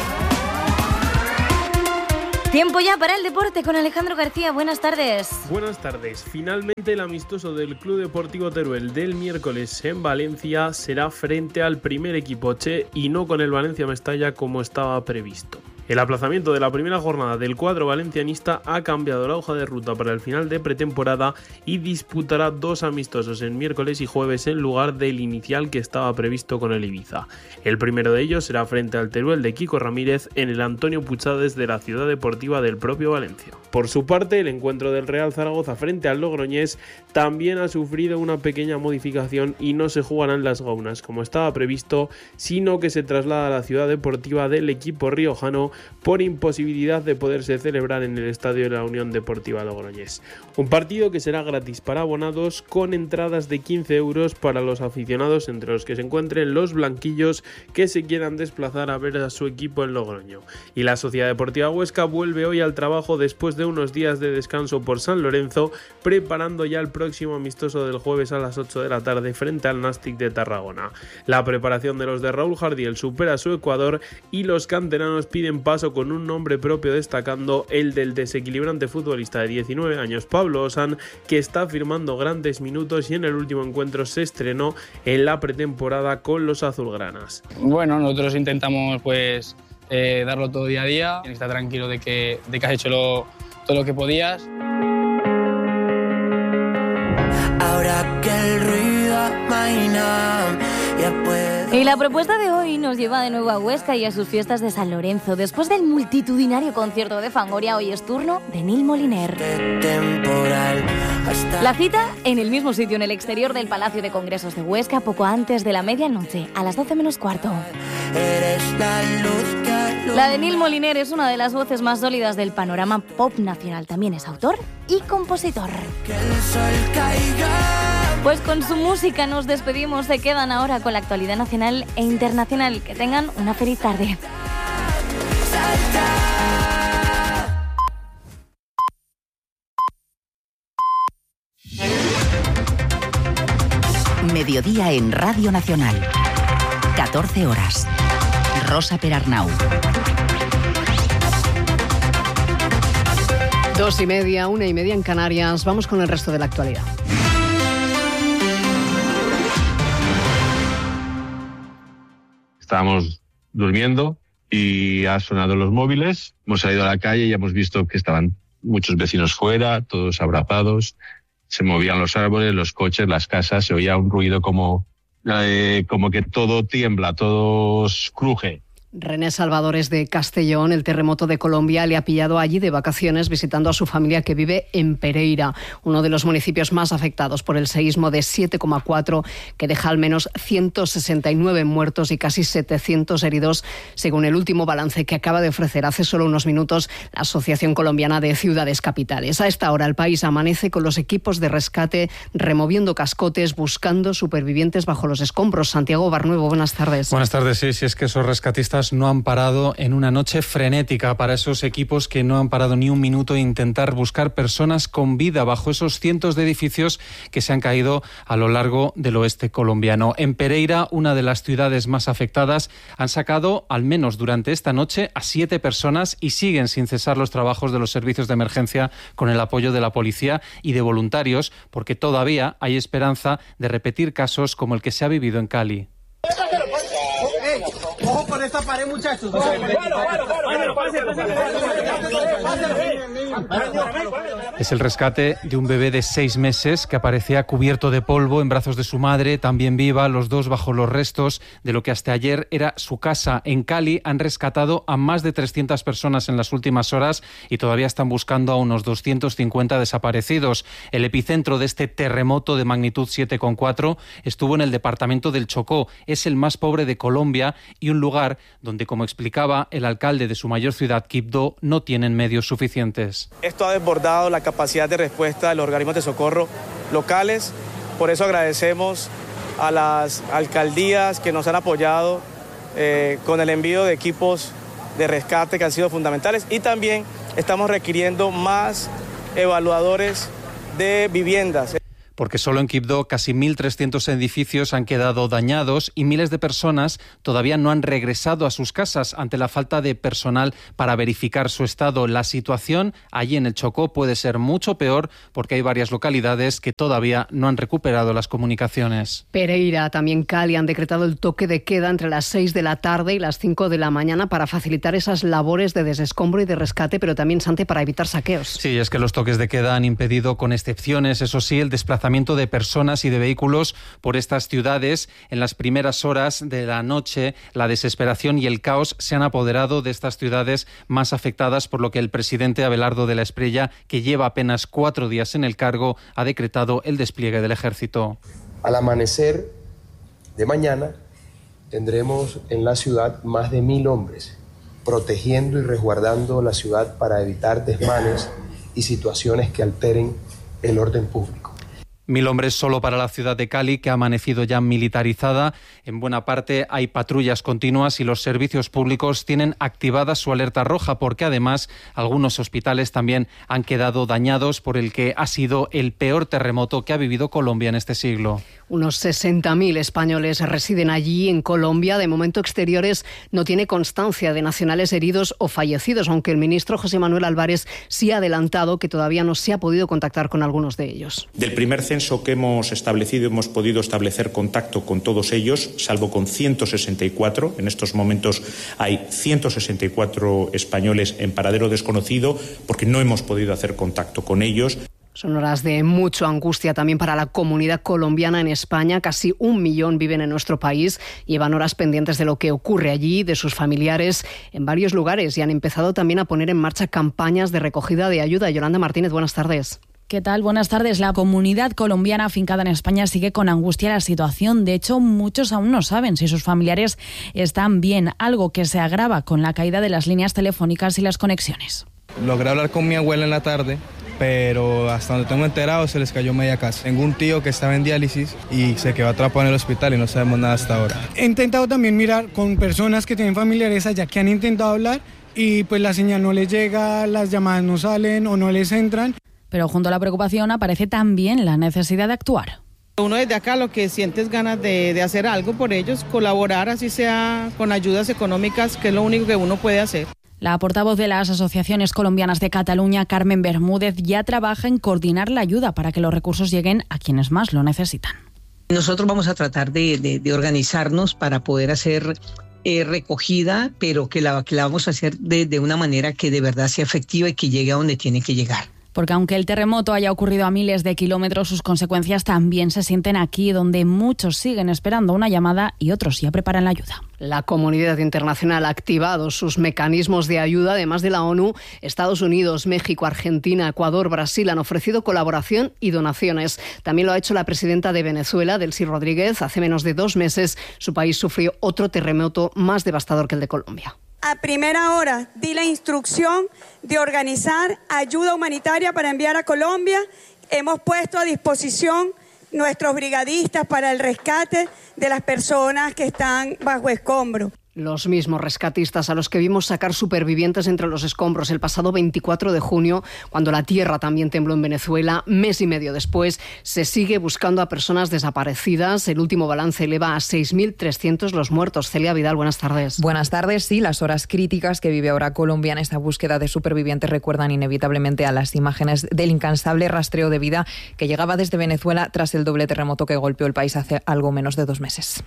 Tiempo ya para el deporte con Alejandro García. Buenas tardes. Buenas tardes. Finalmente el amistoso del Club Deportivo Teruel del miércoles en Valencia será frente al primer equipo Che y no con el Valencia Mestalla como estaba previsto. El aplazamiento de la primera jornada del cuadro valencianista ha cambiado la hoja de ruta para el final de pretemporada y disputará dos amistosos en miércoles y jueves en lugar del inicial que estaba previsto con el Ibiza. El primero de ellos será frente al Teruel de Kiko Ramírez en el Antonio Puchades de la Ciudad Deportiva del propio Valencia. Por su parte, el encuentro del Real Zaragoza frente al Logroñés también ha sufrido una pequeña modificación y no se jugarán las gaunas como estaba previsto, sino que se traslada a la Ciudad Deportiva del equipo riojano por imposibilidad de poderse celebrar en el estadio de la Unión Deportiva Logroñés. Un partido que será gratis para abonados con entradas de quince euros para los aficionados, entre los que se encuentren los blanquillos que se quieran desplazar a ver a su equipo en Logroño. Y la Sociedad Deportiva Huesca vuelve hoy al trabajo después de unos días de descanso por San Lorenzo, preparando ya el próximo amistoso del jueves a las ocho de la tarde frente al Nastic de Tarragona. La preparación de los de Raúl Jardiel supera su Ecuador y los canteranos piden paso con un nombre propio, destacando el del desequilibrante futbolista de diecinueve años Pablo Osan, que está firmando grandes minutos y en el último encuentro se estrenó en la pretemporada con los azulgranas. Bueno, nosotros intentamos pues eh, darlo todo día a día, estar tranquilo de que, de que has hecho lo, todo lo que podías. Ahora que el ruido amaina, ya puedo. Y la propuesta de hoy nos lleva de nuevo a Huesca y a sus fiestas de San Lorenzo. Después del multitudinario concierto de Fangoria, hoy es turno de Neil Moliner. La cita en el mismo sitio, en el exterior del Palacio de Congresos de Huesca, poco antes de la medianoche, a las doce menos cuarto. La de Neil Moliner es una de las voces más sólidas del panorama pop nacional. También es autor y compositor. Que el sol caiga. Pues con su música nos despedimos. Se quedan ahora con la actualidad nacional e internacional. Que tengan una feliz tarde. Mediodía en Radio Nacional. catorce horas. Rosa Perarnau. Dos y media, una y media en Canarias. Vamos con el resto de la actualidad. Estábamos durmiendo y ha sonado los móviles. Hemos salido a la calle y hemos visto que estaban muchos vecinos fuera, todos abrazados. Se movían los árboles, los coches, las casas. Se oía un ruido como, eh, como que todo tiembla, todo cruje. René Salvador es de Castellón. El terremoto de Colombia le ha pillado allí de vacaciones visitando a su familia que vive en Pereira, uno de los municipios más afectados por el seísmo de siete coma cuatro que deja al menos ciento sesenta y nueve muertos y casi setecientos heridos, según el último balance que acaba de ofrecer hace solo unos minutos la Asociación Colombiana de Ciudades Capitales. A esta hora el país amanece con los equipos de rescate removiendo cascotes, buscando supervivientes bajo los escombros. Santiago Barnuevo, buenas tardes. Buenas tardes, sí, sí es que esos rescatistas horas no han parado en una noche frenética para esos equipos que no han parado ni un minuto a intentar buscar personas con vida bajo esos cientos de edificios que se han caído a lo largo del oeste colombiano. En Pereira, una de las ciudades más afectadas, han sacado, al menos durante esta noche, a siete personas y siguen sin cesar los trabajos de los servicios de emergencia con el apoyo de la policía y de voluntarios, porque todavía hay esperanza de repetir casos como el que se ha vivido en Cali. Ojo con esta pared, muchachos. Es el rescate de un bebé de seis meses que aparecía cubierto de polvo en brazos de su madre, también viva, los dos bajo los restos de lo que hasta ayer era su casa. En Cali han rescatado a más de trescientas personas en las últimas horas y todavía están buscando a unos doscientos cincuenta desaparecidos. El epicentro de este terremoto de magnitud siete coma cuatro estuvo en el departamento del Chocó. Es el más pobre de Colombia y un lugar donde, como explicaba el alcalde de su mayor ciudad, Quibdó, no tienen medios suficientes. Esto ha desbordado la capacidad de respuesta de los organismos de socorro locales. Por eso agradecemos a las alcaldías que nos han apoyado eh, con el envío de equipos de rescate que han sido fundamentales, y también estamos requiriendo más evaluadores de viviendas. Porque solo en Quibdó casi mil trescientos edificios han quedado dañados y miles de personas todavía no han regresado a sus casas ante la falta de personal para verificar su estado. La situación allí en el Chocó puede ser mucho peor porque hay varias localidades que todavía no han recuperado las comunicaciones. Pereira, también Cali, han decretado el toque de queda entre las seis de la tarde y las cinco de la mañana para facilitar esas labores de desescombro y de rescate, pero también, Santi, para evitar saqueos. Sí, es que los toques de queda han impedido, con excepciones, eso sí, el desplazamiento de personas y de vehículos por estas ciudades. En las primeras horas de la noche, la desesperación y el caos se han apoderado de estas ciudades más afectadas, por lo que el presidente Abelardo de la Espriella, que lleva apenas cuatro días en el cargo, ha decretado el despliegue del ejército. Al amanecer de mañana tendremos en la ciudad más de mil hombres protegiendo y resguardando la ciudad para evitar desmanes y situaciones que alteren el orden público. Mil hombres solo para la ciudad de Cali, que ha amanecido ya militarizada. En buena parte hay patrullas continuas y los servicios públicos tienen activada su alerta roja, porque además algunos hospitales también han quedado dañados por el que ha sido el peor terremoto que ha vivido Colombia en este siglo. Unos sesenta mil españoles residen allí, en Colombia. De momento, Exteriores no tiene constancia de nacionales heridos o fallecidos, aunque el ministro José Manuel Álvarez sí ha adelantado que todavía no se ha podido contactar con algunos de ellos. Del primer censo que hemos establecido, hemos podido establecer contacto con todos ellos, salvo con ciento sesenta y cuatro. En estos momentos hay ciento sesenta y cuatro españoles en paradero desconocido porque no hemos podido hacer contacto con ellos. Son horas de mucha angustia también para la comunidad colombiana en España. Casi un millón viven en nuestro país. Llevan horas pendientes de lo que ocurre allí, de sus familiares, en varios lugares, y han empezado también a poner en marcha campañas de recogida de ayuda. Yolanda Martínez, buenas tardes. ¿Qué tal? Buenas tardes. La comunidad colombiana afincada en España sigue con angustia la situación. De hecho, muchos aún no saben si sus familiares están bien, algo que se agrava con la caída de las líneas telefónicas y las conexiones. Logré hablar con mi abuela en la tarde, pero hasta donde tengo enterado se les cayó media casa. Tengo un tío que estaba en diálisis y se quedó atrapado en el hospital y no sabemos nada hasta ahora. He intentado también mirar con personas que tienen familiares allá que han intentado hablar y pues la señal no les llega, las llamadas no salen o no les entran. Pero junto a la preocupación aparece también la necesidad de actuar. Uno desde acá lo que siente es ganas de, de hacer algo por ellos, colaborar así sea con ayudas económicas, que es lo único que uno puede hacer. La portavoz de las asociaciones colombianas de Cataluña, Carmen Bermúdez, ya trabaja en coordinar la ayuda para que los recursos lleguen a quienes más lo necesitan. Nosotros vamos a tratar de, de, de organizarnos para poder hacer eh, recogida, pero que la, que la vamos a hacer de, de una manera que de verdad sea efectiva y que llegue a donde tiene que llegar. Porque aunque el terremoto haya ocurrido a miles de kilómetros, sus consecuencias también se sienten aquí, donde muchos siguen esperando una llamada y otros ya preparan la ayuda. La comunidad internacional ha activado sus mecanismos de ayuda. Además de la ONU, Estados Unidos, México, Argentina, Ecuador, Brasil han ofrecido colaboración y donaciones. También lo ha hecho la presidenta de Venezuela, Delcy Rodríguez. Hace menos de dos meses su país sufrió otro terremoto más devastador que el de Colombia. A primera hora di la instrucción de organizar ayuda humanitaria para enviar a Colombia. Hemos puesto a disposición nuestros brigadistas para el rescate de las personas que están bajo escombro. Los mismos rescatistas a los que vimos sacar supervivientes entre los escombros el pasado veinticuatro de junio, cuando la tierra también tembló en Venezuela, mes y medio después, se sigue buscando a personas desaparecidas. El último balance eleva a seis mil trescientos los muertos. Celia Vidal, buenas tardes. Buenas tardes. Sí, las horas críticas que vive ahora Colombia en esta búsqueda de supervivientes recuerdan inevitablemente a las imágenes del incansable rastreo de vida que llegaba desde Venezuela tras el doble terremoto que golpeó el país hace algo menos de dos meses.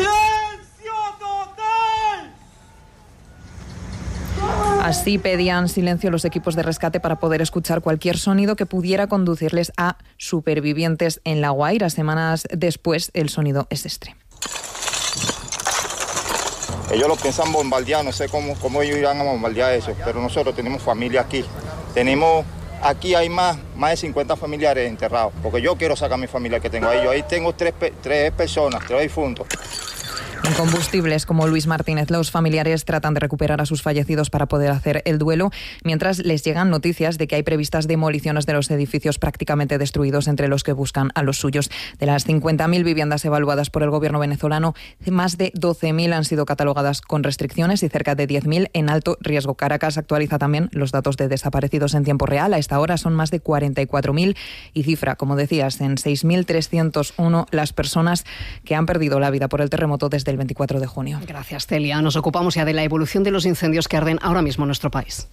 Así pedían silencio los equipos de rescate para poder escuchar cualquier sonido que pudiera conducirles a supervivientes en La Guaira. Semanas después, el sonido es este. Ellos lo piensan bombardear, no sé cómo, cómo ellos irán a bombardear eso, pero nosotros tenemos familia aquí. Tenemos, aquí hay más, más de cincuenta familiares enterrados, porque yo quiero sacar a mi familia que tengo ahí. Yo ahí tengo tres, tres personas, tres difuntos. En combustibles como Luis Martínez, los familiares tratan de recuperar a sus fallecidos para poder hacer el duelo, mientras les llegan noticias de que hay previstas demoliciones de los edificios prácticamente destruidos, entre los que buscan a los suyos. De las cincuenta mil viviendas evaluadas por el gobierno venezolano, más de doce mil han sido catalogadas con restricciones y cerca de diez mil en alto riesgo. Caracas actualiza también los datos de desaparecidos en tiempo real. A esta hora son más de cuarenta y cuatro mil y cifra, como decías, en seis mil trescientos uno las personas que han perdido la vida por el terremoto desde el veinticuatro de junio. Gracias, Celia. Nos ocupamos ya de la evolución de los incendios que arden ahora mismo en nuestro país.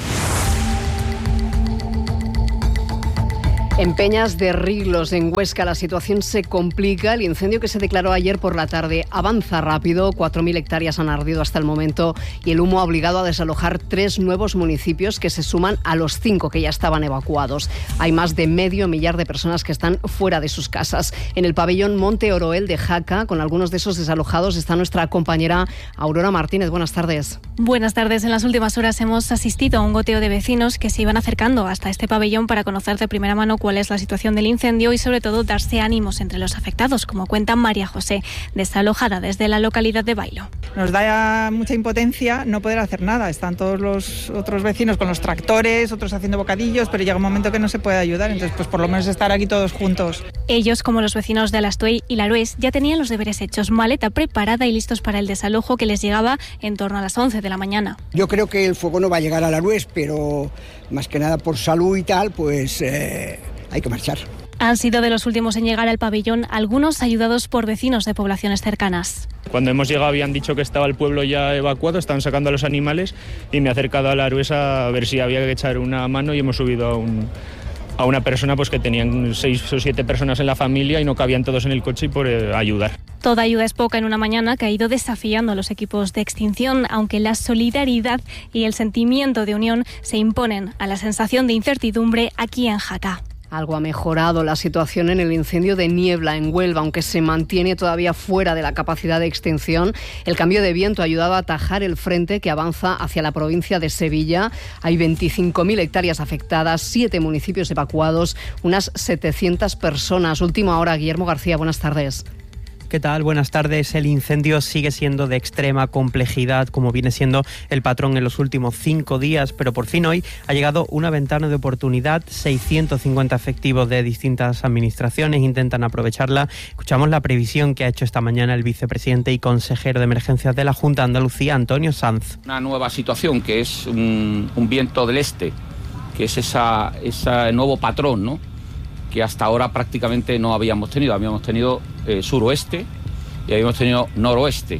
En Peñas de Riglos, en Huesca, la situación se complica. El incendio que se declaró ayer por la tarde avanza rápido. cuatro mil hectáreas han ardido hasta el momento y el humo ha obligado a desalojar tres nuevos municipios que se suman a los cinco que ya estaban evacuados. Hay más de medio millar de personas que están fuera de sus casas. En el pabellón Monte Oroel de Jaca, con algunos de esos desalojados, está nuestra compañera Aurora Martínez. Buenas tardes. Buenas tardes. En las últimas horas hemos asistido a un goteo de vecinos que se iban acercando hasta este pabellón para conocer de primera mano cuál es la situación del incendio y sobre todo darse ánimos entre los afectados, como cuenta María José, desalojada desde la localidad de Bailo. Nos da mucha impotencia no poder hacer nada. Están todos los otros vecinos con los tractores, otros haciendo bocadillos, pero llega un momento que no se puede ayudar, entonces pues por lo menos estar aquí todos juntos. Ellos, como los vecinos de Alastuey y Larués, ya tenían los deberes hechos, maleta preparada y listos para el desalojo que les llegaba en torno a las once de la mañana. Yo creo que el fuego no va a llegar a Larués, pero más que nada por salud y tal, pues eh, hay que marchar. Han sido de los últimos en llegar al pabellón, algunos ayudados por vecinos de poblaciones cercanas. Cuando hemos llegado habían dicho que estaba el pueblo ya evacuado, estaban sacando a los animales y me he acercado a Larués a ver si había que echar una mano y hemos subido a, un, a una persona pues que tenían seis o siete personas en la familia y no cabían todos en el coche y por eh, ayudar. Toda ayuda es poca en una mañana que ha ido desafiando a los equipos de extinción, aunque la solidaridad y el sentimiento de unión se imponen a la sensación de incertidumbre aquí en Jaca. Algo ha mejorado la situación en el incendio de Niebla, en Huelva, aunque se mantiene todavía fuera de la capacidad de extinción. El cambio de viento ha ayudado a atajar el frente que avanza hacia la provincia de Sevilla. Hay veinticinco mil hectáreas afectadas, siete municipios evacuados, unas setecientas personas. Última hora, Guillermo García, buenas tardes. ¿Qué tal? Buenas tardes. El incendio sigue siendo de extrema complejidad, como viene siendo el patrón en los últimos cinco días, pero por fin hoy ha llegado una ventana de oportunidad. seiscientos cincuenta efectivos de distintas administraciones intentan aprovecharla. Escuchamos la previsión que ha hecho esta mañana el vicepresidente y consejero de emergencias de la Junta de Andalucía, Antonio Sanz. Una nueva situación que es un, un viento del este, que es esa, ese nuevo patrón, ¿no?, que hasta ahora prácticamente no habíamos tenido. Habíamos tenido eh, suroeste y habíamos tenido noroeste.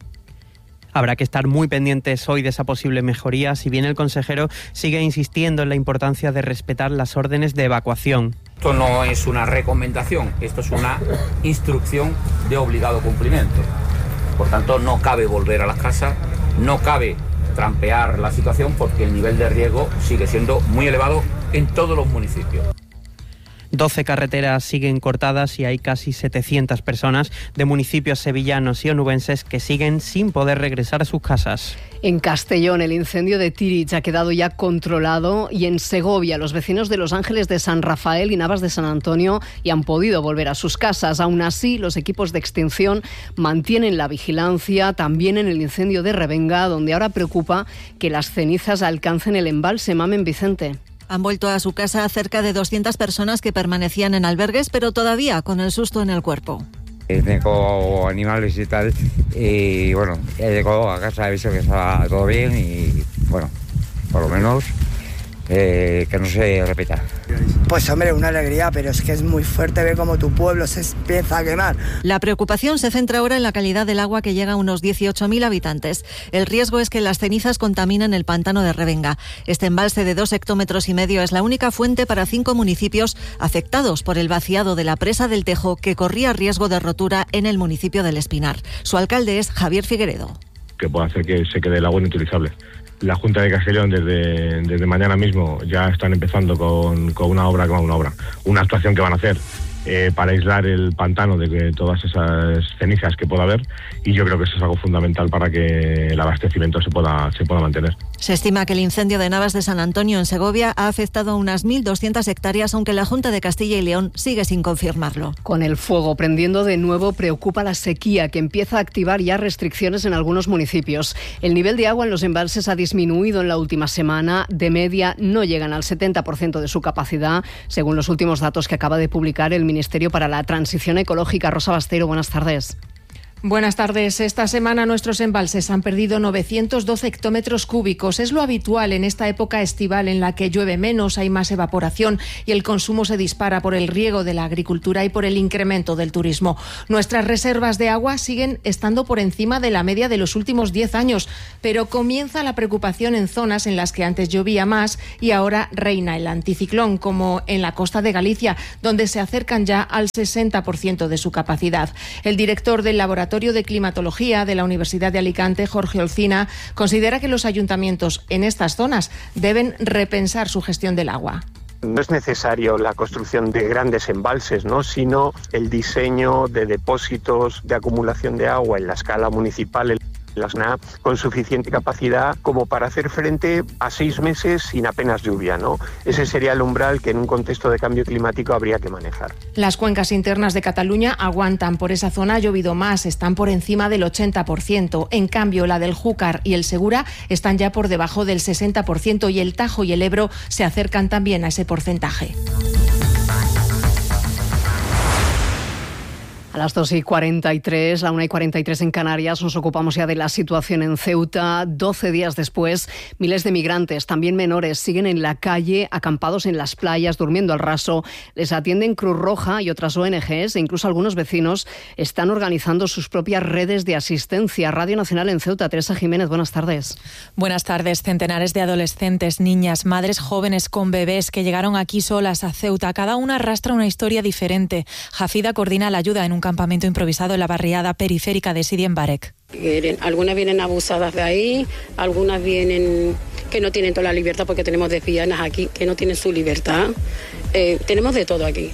Habrá que estar muy pendientes hoy de esa posible mejoría, si bien el consejero sigue insistiendo en la importancia de respetar las órdenes de evacuación. Esto no es una recomendación, esto es una instrucción de obligado cumplimiento. Por tanto, no cabe volver a las casas, no cabe trampear la situación porque el nivel de riesgo sigue siendo muy elevado en todos los municipios. doce carreteras siguen cortadas y hay casi setecientas personas de municipios sevillanos y onubenses que siguen sin poder regresar a sus casas. En Castellón, el incendio de Tirich ha quedado ya controlado y en Segovia, los vecinos de Los Ángeles de San Rafael y Navas de San Antonio ya han podido volver a sus casas. Aún así, los equipos de extinción mantienen la vigilancia también en el incendio de Revenga, donde ahora preocupa que las cenizas alcancen el embalse. Mamen Vicente. Han vuelto a su casa cerca de doscientas personas que permanecían en albergues, pero todavía con el susto en el cuerpo. Tengo animales y tal, y bueno, he llegado a casa, he visto que estaba todo bien y bueno, por lo menos eh, que no se repita. Pues hombre, una alegría, pero es que es muy fuerte ver cómo tu pueblo se empieza a quemar. La preocupación se centra ahora en la calidad del agua, que llega a unos dieciocho mil habitantes. El riesgo es que las cenizas contaminen el pantano de Revenga. Este embalse de dos hectómetros y medio es la única fuente para cinco municipios afectados por el vaciado de la presa del Tejo, que corría riesgo de rotura en el municipio del Espinar. Su alcalde es Javier Figueredo. Que puede hacer que se quede el agua inutilizable. La Junta de Castellón desde, desde mañana mismo ya están empezando con, con una obra, con una obra, una actuación que van a hacer eh, para aislar el pantano de que todas esas cenizas que pueda haber, y yo creo que eso es algo fundamental para que el abastecimiento se pueda, se pueda mantener. Se estima que el incendio de Navas de San Antonio en Segovia ha afectado a unas mil doscientas hectáreas, aunque la Junta de Castilla y León sigue sin confirmarlo. Con el fuego prendiendo de nuevo, preocupa la sequía, que empieza a activar ya restricciones en algunos municipios. El nivel de agua en los embalses ha disminuido en la última semana. De media no llegan al setenta por ciento de su capacidad, según los últimos datos que acaba de publicar el Ministerio para la Transición Ecológica. Rosa Bastero, buenas tardes. Buenas tardes. Esta semana nuestros embalses han perdido novecientos doce hectómetros cúbicos. Es lo habitual en esta época estival en la que llueve menos, hay más evaporación y el consumo se dispara por el riego de la agricultura y por el incremento del turismo. Nuestras reservas de agua siguen estando por encima de la media de los últimos diez años, pero comienza la preocupación en zonas en las que antes llovía más y ahora reina el anticiclón, como en la costa de Galicia, donde se acercan ya al sesenta por ciento de su capacidad. El director del laboratorio de Climatología de la Universidad de Alicante, Jorge Olcina, considera que los ayuntamientos en estas zonas deben repensar su gestión del agua. No es necesario la construcción de grandes embalses, ¿no?, sino el diseño de depósitos de acumulación de agua en la escala municipal, las N A, con suficiente capacidad como para hacer frente a seis meses sin apenas lluvia, ¿no? Ese sería el umbral que en un contexto de cambio climático habría que manejar. Las cuencas internas de Cataluña aguantan. Por esa zona ha llovido más, están por encima del ochenta por ciento. En cambio, la del Júcar y el Segura están ya por debajo del sesenta por ciento y el Tajo y el Ebro se acercan también a ese porcentaje. A las dos y cuarenta y tres, la una y cuarenta y tres en Canarias, nos ocupamos ya de la situación en Ceuta. doce días después, miles de migrantes, también menores, siguen en la calle, acampados en las playas, durmiendo al raso. Les atienden Cruz Roja y otras O N Ges, e incluso algunos vecinos están organizando sus propias redes de asistencia. Radio Nacional en Ceuta, Teresa Jiménez, buenas tardes. Buenas tardes. Centenares de adolescentes, niñas, madres jóvenes con bebés que llegaron aquí solas a Ceuta. Cada una arrastra una historia diferente. Jafida coordina la ayuda en un campamento improvisado en la barriada periférica de Sidi en Barek. Algunas vienen abusadas de ahí, algunas vienen que no tienen toda la libertad, porque tenemos lesbianas aquí que no tienen su libertad. Eh, tenemos de todo aquí.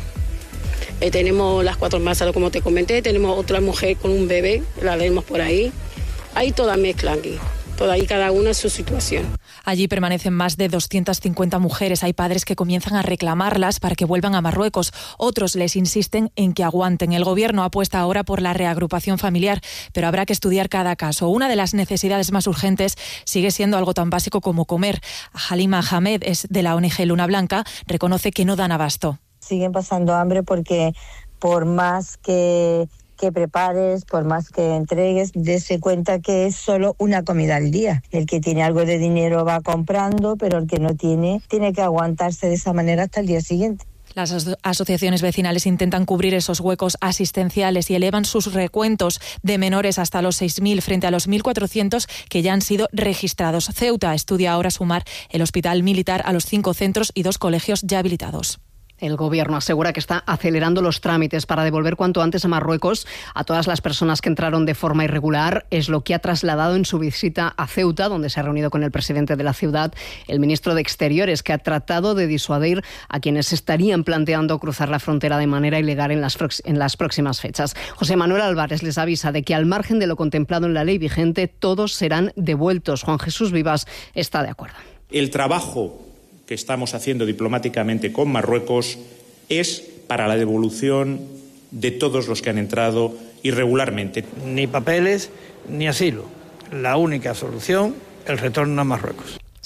Eh, tenemos las cuatro masas, como te comenté, tenemos otra mujer con un bebé, la vemos por ahí. Hay toda mezcla aquí, toda ahí, cada una en su situación. Allí permanecen más de doscientas cincuenta mujeres. Hay padres que comienzan a reclamarlas para que vuelvan a Marruecos. Otros les insisten en que aguanten. El gobierno apuesta ahora por la reagrupación familiar, pero habrá que estudiar cada caso. Una de las necesidades más urgentes sigue siendo algo tan básico como comer. Halima Hamed, es de la O N G Luna Blanca, reconoce que no dan abasto. Siguen pasando hambre porque por más que... que prepares, por más que entregues, dése cuenta que es solo una comida al día. El que tiene algo de dinero va comprando, pero el que no tiene, tiene que aguantarse de esa manera hasta el día siguiente. Las aso- asociaciones vecinales intentan cubrir esos huecos asistenciales y elevan sus recuentos de menores hasta los seis mil frente a los mil cuatrocientos que ya han sido registrados. Ceuta estudia ahora sumar el hospital militar a los cinco centros y dos colegios ya habilitados. El Gobierno asegura que está acelerando los trámites para devolver cuanto antes a Marruecos a todas las personas que entraron de forma irregular. Es lo que ha trasladado en su visita a Ceuta, donde se ha reunido con el presidente de la ciudad, el ministro de Exteriores, que ha tratado de disuadir a quienes estarían planteando cruzar la frontera de manera ilegal en las, prox- en las próximas fechas. José Manuel Álvarez les avisa de que, al margen de lo contemplado en la ley vigente, todos serán devueltos. Juan Jesús Vivas está de acuerdo. El trabajo que estamos haciendo diplomáticamente con Marruecos es para la devolución de todos los que han entrado irregularmente. Ni papeles ni asilo. La única solución, el retorno a Marruecos.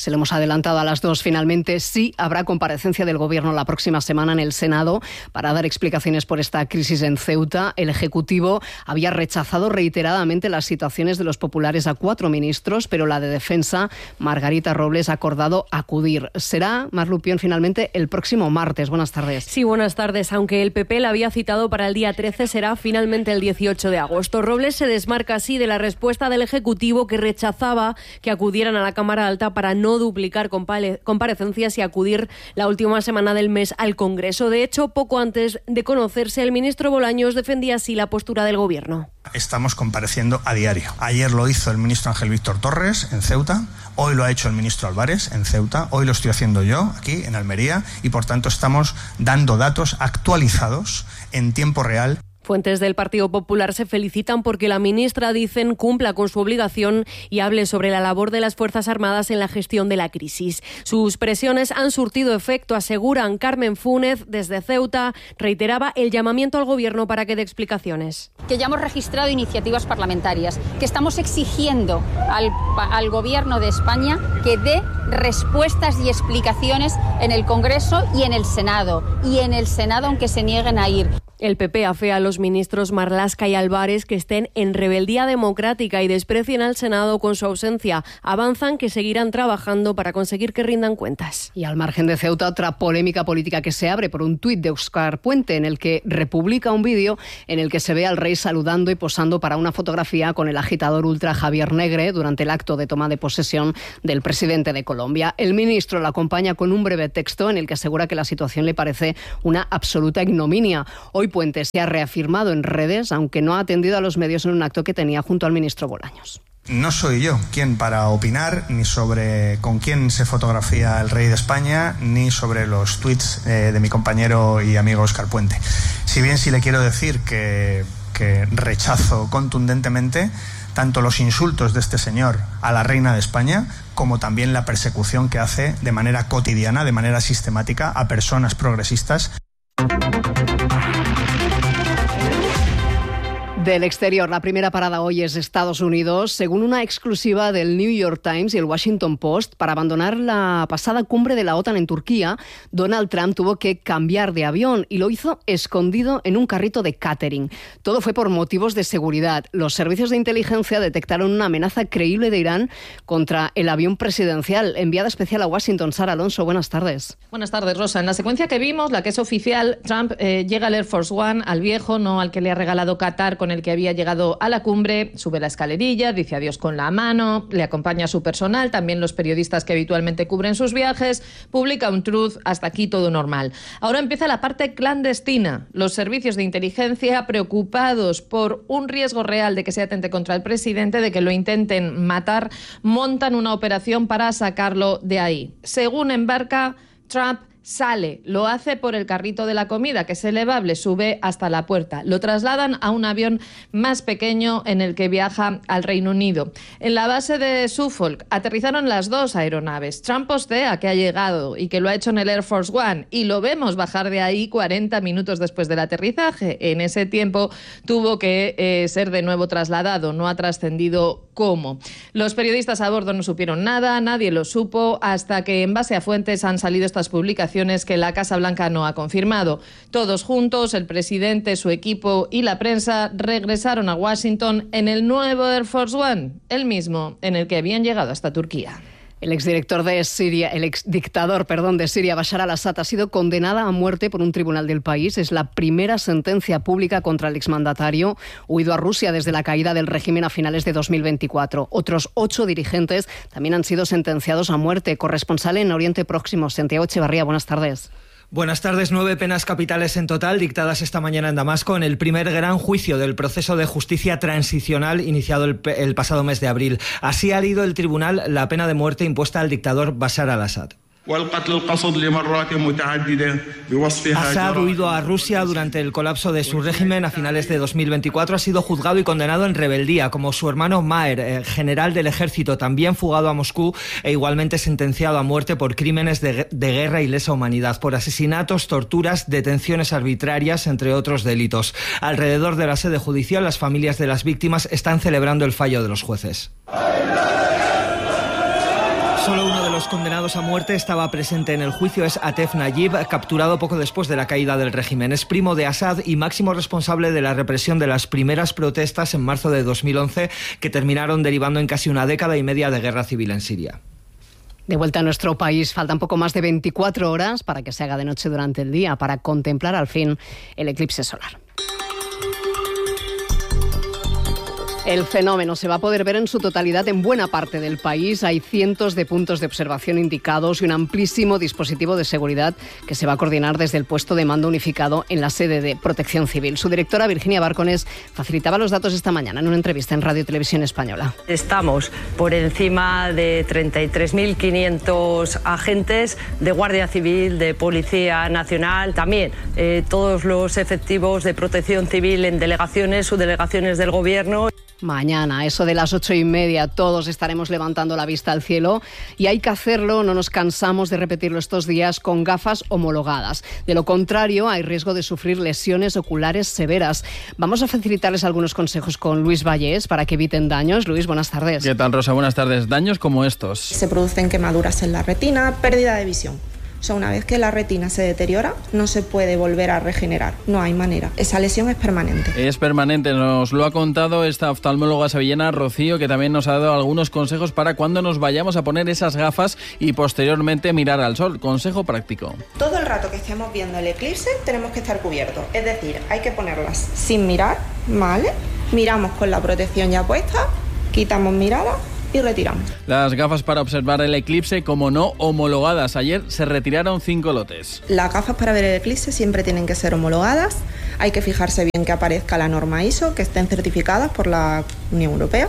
Se lo hemos adelantado a las dos. Finalmente sí habrá comparecencia del Gobierno la próxima semana en el Senado para dar explicaciones por esta crisis en Ceuta. El Ejecutivo había rechazado reiteradamente las citaciones de los populares a cuatro ministros, pero la de Defensa, Margarita Robles, ha acordado acudir. Será, Mar Lupión, finalmente el próximo martes. Buenas tardes. Sí, buenas tardes. Aunque el P P la había citado para el día trece, será finalmente el dieciocho de agosto. Robles se desmarca así de la respuesta del Ejecutivo, que rechazaba que acudieran a la Cámara Alta para no duplicar comparecencias y acudir la última semana del mes al Congreso. De hecho, poco antes de conocerse, el ministro Bolaños defendía así la postura del Gobierno. Estamos compareciendo a diario. Ayer lo hizo el ministro Ángel Víctor Torres en Ceuta, hoy lo ha hecho el ministro Álvarez en Ceuta, hoy lo estoy haciendo yo aquí en Almería y por tanto estamos dando datos actualizados en tiempo real. Fuentes del Partido Popular se felicitan porque la ministra, dicen, cumpla con su obligación y hable sobre la labor de las Fuerzas Armadas en la gestión de la crisis. Sus presiones han surtido efecto, aseguran. Carmen Fúnez, desde Ceuta, reiteraba el llamamiento al Gobierno para que dé explicaciones. Que ya hemos registrado iniciativas parlamentarias, que estamos exigiendo al, al Gobierno de España que dé respuestas y explicaciones en el Congreso y en el Senado, y en el Senado aunque se nieguen a ir. El P P afea a los ministros Marlaska y Álvarez que estén en rebeldía democrática y desprecien al Senado con su ausencia. Avanzan que seguirán trabajando para conseguir que rindan cuentas. Y al margen de Ceuta, otra polémica política que se abre por un tuit de Óscar Puente, en el que republica un vídeo en el que se ve al rey saludando y posando para una fotografía con el agitador ultra Javier Negre durante el acto de toma de posesión del presidente de Colombia. El ministro lo acompaña con un breve texto en el que asegura que la situación le parece una absoluta ignominia. Hoy Puente se ha reafirmado en redes, aunque no ha atendido a los medios en un acto que tenía junto al ministro Bolaños. No soy yo quien para opinar ni sobre con quién se fotografía el rey de España, ni sobre los tuits eh, de mi compañero y amigo Óscar Puente. Si bien sí le quiero decir que, que rechazo contundentemente tanto los insultos de este señor a la reina de España, como también la persecución que hace de manera cotidiana, de manera sistemática, a personas progresistas. Del exterior, la primera parada hoy es Estados Unidos. Según una exclusiva del New York Times y el Washington Post, para abandonar la pasada cumbre de la OTAN en Turquía, Donald Trump tuvo que cambiar de avión y lo hizo escondido en un carrito de catering. Todo fue por motivos de seguridad. Los servicios de inteligencia detectaron una amenaza creíble de Irán contra el avión presidencial. Enviada especial a Washington, Sara Alonso, buenas tardes. Buenas tardes, Rosa. En la secuencia que vimos, la que es oficial, Trump eh, llega al Air Force One, al viejo, no al que le ha regalado Qatar, con el que había llegado a la cumbre, sube la escalerilla, dice adiós con la mano, le acompaña a su personal, también los periodistas que habitualmente cubren sus viajes, publica un truth, hasta aquí todo normal. Ahora empieza la parte clandestina. Los servicios de inteligencia, preocupados por un riesgo real de que se atente contra el presidente, de que lo intenten matar, montan una operación para sacarlo de ahí. Según embarca, Trump sale, lo hace por el carrito de la comida, que es elevable, sube hasta la puerta. Lo trasladan a un avión más pequeño en el que viaja al Reino Unido. En la base de Suffolk aterrizaron las dos aeronaves. Trump postea que ha llegado y que lo ha hecho en el Air Force One y lo vemos bajar de ahí cuarenta minutos después del aterrizaje. En ese tiempo tuvo que eh, ser de nuevo trasladado, no ha trascendido cómo. Los periodistas a bordo no supieron nada, nadie lo supo, hasta que en base a fuentes han salido estas publicaciones que la Casa Blanca no ha confirmado. Todos juntos, el presidente, su equipo y la prensa, regresaron a Washington en el nuevo Air Force One, el mismo en el que habían llegado hasta Turquía. El exdirector de Siria, el exdictador, perdón, de Siria, Bashar al-Assad, ha sido condenada a muerte por un tribunal del país. Es la primera sentencia pública contra el exmandatario, huido a Rusia desde la caída del régimen a finales de dos mil veinticuatro. Otros ocho dirigentes también han sido sentenciados a muerte. Corresponsal en Oriente Próximo, Santiago Echevarría, buenas tardes. Buenas tardes. Nueve penas capitales en total dictadas esta mañana en Damasco en el primer gran juicio del proceso de justicia transicional iniciado el, el pasado mes de abril. Así ha leído el tribunal la pena de muerte impuesta al dictador Bashar al-Assad. Assad, huido a Rusia durante el colapso de su régimen a finales de dos mil veinticuatro, ha sido juzgado y condenado en rebeldía, como su hermano Maher, eh, general del ejército, también fugado a Moscú e igualmente sentenciado a muerte por crímenes de, de guerra y lesa humanidad, por asesinatos, torturas, detenciones arbitrarias, entre otros delitos. Alrededor de la sede judicial, las familias de las víctimas están celebrando el fallo de los jueces. Solo uno de los los condenados a muerte estaba presente en el juicio es Atef Nayib, capturado poco después de la caída del régimen. Es primo de Assad y máximo responsable de la represión de las primeras protestas en marzo de dos mil once, que terminaron derivando en casi una década y media de guerra civil en Siria. De vuelta a nuestro país, faltan poco más de veinticuatro horas para que se haga de noche durante el día, para contemplar al fin el eclipse solar. El fenómeno se va a poder ver en su totalidad en buena parte del país. Hay cientos de puntos de observación indicados y un amplísimo dispositivo de seguridad que se va a coordinar desde el puesto de mando unificado en la sede de Protección Civil. Su directora, Virginia Bárcones, facilitaba los datos esta mañana en una entrevista en Radio Televisión Española. Estamos por encima de treinta y tres mil quinientos agentes de Guardia Civil, de Policía Nacional, también eh, todos los efectivos de Protección Civil en delegaciones, subdelegaciones del Gobierno. Mañana, a eso de las ocho y media, todos estaremos levantando la vista al cielo y hay que hacerlo, no nos cansamos de repetirlo estos días, con gafas homologadas. De lo contrario, hay riesgo de sufrir lesiones oculares severas. Vamos a facilitarles algunos consejos con Luis Vallés para que eviten daños. Luis, buenas tardes. ¿Qué tal, Rosa? Buenas tardes. Daños como estos. Se producen quemaduras en la retina, pérdida de visión. O sea, una vez que la retina se deteriora, no se puede volver a regenerar. No hay manera. Esa lesión es permanente. Es permanente. Nos lo ha contado esta oftalmóloga sevillana, Rocío, que también nos ha dado algunos consejos para cuando nos vayamos a poner esas gafas y posteriormente mirar al sol. Consejo práctico. Todo el rato que estemos viendo el eclipse tenemos que estar cubiertos. Es decir, hay que ponerlas sin mirar, ¿vale? Miramos con la protección ya puesta, quitamos mirada y retiramos. Las gafas para observar el eclipse, como no, homologadas. Ayer se retiraron cinco lotes. Las gafas para ver el eclipse siempre tienen que ser homologadas. Hay que fijarse bien que aparezca la norma I S O, que estén certificadas por la Unión Europea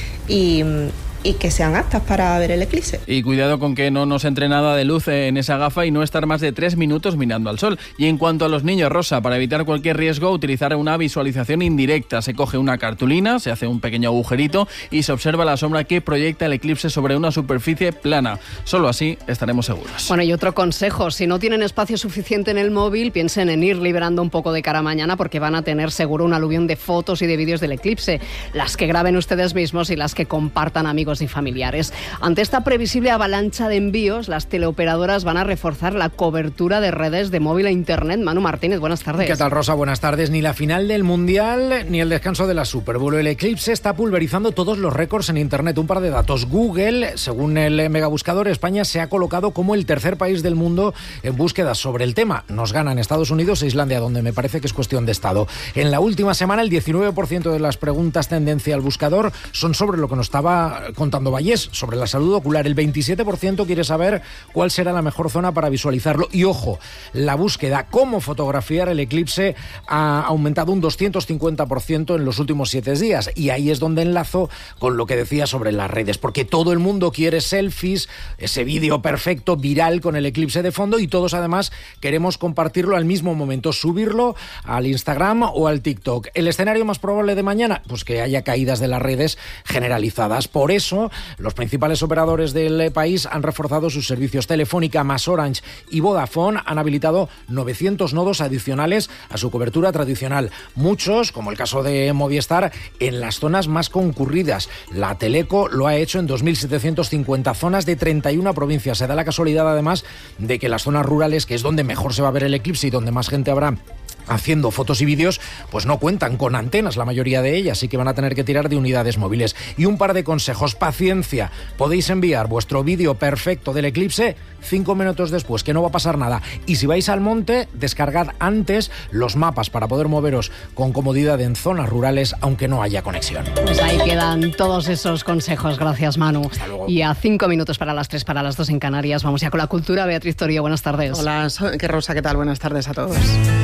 y, y que sean aptas para ver el eclipse. Y cuidado con que no nos entre nada de luz en esa gafa y no estar más de tres minutos mirando al sol. Y en cuanto a los niños, Rosa, para evitar cualquier riesgo, utilizar una visualización indirecta. Se coge una cartulina, se hace un pequeño agujerito y se observa la sombra que proyecta el eclipse sobre una superficie plana. Solo así estaremos seguros. Bueno, y otro consejo, si no tienen espacio suficiente en el móvil, piensen en ir liberando un poco de cara mañana, porque van a tener seguro un aluvión de fotos y de vídeos del eclipse, las que graben ustedes mismos y las que compartan amigos y familiares. Ante esta previsible avalancha de envíos, las teleoperadoras van a reforzar la cobertura de redes de móvil e internet. Manu Martínez, buenas tardes. ¿Qué tal, Rosa? Buenas tardes. Ni la final del Mundial ni el descanso de la Super Bowl. El eclipse está pulverizando todos los récords en internet. Un par de datos. Google, según el megabuscador, España se ha colocado como el tercer país del mundo en búsquedas sobre el tema. Nos ganan Estados Unidos e Islandia, donde me parece que es cuestión de estado. En la última semana, el diecinueve por ciento de las preguntas tendencia al buscador son sobre lo que nos estaba contando Vallés, sobre la salud ocular. El veintisiete por ciento quiere saber cuál será la mejor zona para visualizarlo. Y ojo, la búsqueda cómo fotografiar el eclipse ha aumentado un doscientos cincuenta por ciento en los últimos siete días. Y ahí es donde enlazo con lo que decía sobre las redes, porque todo el mundo quiere selfies, ese vídeo perfecto, viral, con el eclipse de fondo, y todos además queremos compartirlo al mismo momento, subirlo al Instagram o al TikTok. ¿El escenario más probable de mañana? Pues que haya caídas de las redes generalizadas. Por eso, los principales operadores del país han reforzado sus servicios. Telefónica, más Orange y Vodafone han habilitado novecientos nodos adicionales a su cobertura tradicional. Muchos, como el caso de Movistar, en las zonas más concurridas. La Teleco lo ha hecho en dos mil setecientas cincuenta zonas de treinta y una provincias. Se da la casualidad, además, de que las zonas rurales, que es donde mejor se va a ver el eclipse y donde más gente habrá haciendo fotos y vídeos, pues no cuentan con antenas, la mayoría de ellas, así que van a tener que tirar de unidades móviles. Y un par de consejos: paciencia, podéis enviar vuestro vídeo perfecto del eclipse cinco minutos después, que no va a pasar nada. Y si vais al monte, descargad antes los mapas para poder moveros con comodidad en zonas rurales, aunque no haya conexión. Pues ahí quedan todos esos consejos. Gracias, Manu. Hasta luego. Y a cinco minutos para las tres, para las dos en Canarias, vamos ya con la cultura. Beatriz Torío, buenas tardes. Hola, qué Rosa, ¿qué tal? Buenas tardes a todos.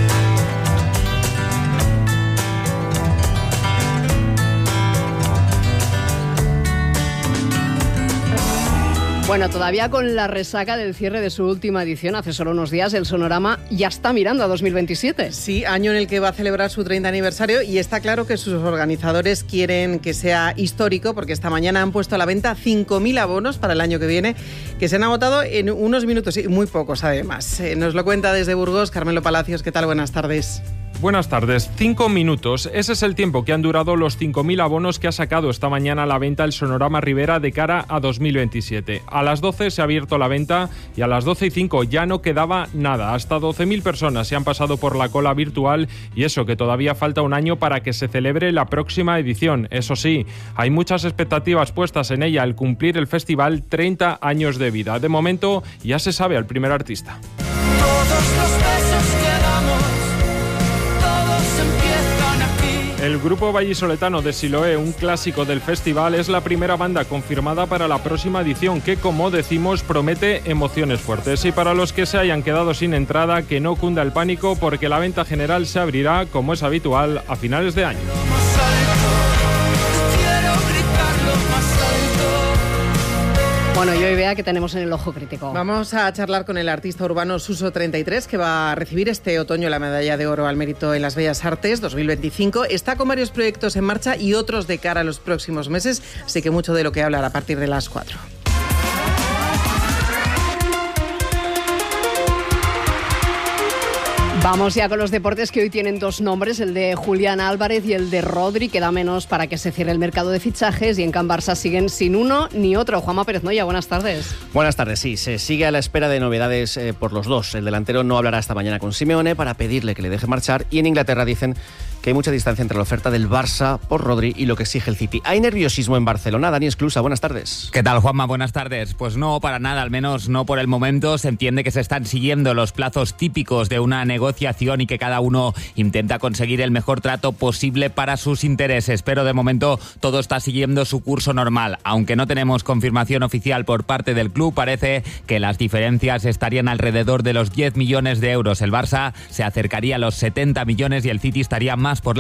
Bueno, todavía con la resaca del cierre de su última edición, hace solo unos días, el Sonorama ya está mirando a dos mil veintisiete. Sí, año en el que va a celebrar su treinta aniversario, y está claro que sus organizadores quieren que sea histórico, porque esta mañana han puesto a la venta cinco mil abonos para el año que viene, que se han agotado en unos minutos, y muy pocos además. Eh, nos lo cuenta desde Burgos Carmelo Palacios. ¿Qué tal? Buenas tardes. Buenas tardes. Cinco minutos. Ese es el tiempo que han durado los cinco mil abonos que ha sacado esta mañana a la venta el Sonorama Rivera de cara a dos mil veintisiete. A las doce se ha abierto la venta y a las doce y cinco ya no quedaba nada. Hasta doce mil personas se han pasado por la cola virtual y eso que todavía falta un año para que se celebre la próxima edición. Eso sí, hay muchas expectativas puestas en ella al cumplir el festival treinta años de vida. De momento ya se sabe al primer artista. Todos los besos que damos, todos empiezan aquí. El grupo vallisoletano de Siloé, un clásico del festival, es la primera banda confirmada para la próxima edición que, como decimos, promete emociones fuertes. Y para los que se hayan quedado sin entrada, que no cunda el pánico porque la venta general se abrirá, como es habitual, a finales de año. Bueno, yo y Bea, que tenemos en el ojo crítico. Vamos a charlar con el artista urbano Suso treinta y tres, que va a recibir este otoño la medalla de oro al mérito en las Bellas Artes dos mil veinticinco. Está con varios proyectos en marcha y otros de cara a los próximos meses, así que mucho de lo que hablar a partir de las cuatro. Vamos ya con los deportes, que hoy tienen dos nombres, el de Julián Álvarez y el de Rodri. Queda menos para que se cierre el mercado de fichajes y en Can Barça siguen sin uno ni otro. Juanma Pérez Noya, buenas tardes. Buenas tardes, sí, se sigue a la espera de novedades eh, por los dos. El delantero no hablará esta mañana con Simeone para pedirle que le deje marchar y en Inglaterra dicen que hay mucha distancia entre la oferta del Barça por Rodri y lo que exige el City. ¿Hay nerviosismo en Barcelona? Dani Esclusa, buenas tardes. ¿Qué tal, Juanma? Buenas tardes. Pues no, para nada, al menos no por el momento. Se entiende que se están siguiendo los plazos típicos de una negociación y que cada uno intenta conseguir el mejor trato posible para sus intereses. Pero de momento todo está siguiendo su curso normal. Aunque no tenemos confirmación oficial por parte del club, parece que las diferencias estarían alrededor de los diez millones de euros. El Barça se acercaría a los setenta millones y el City estaría más por la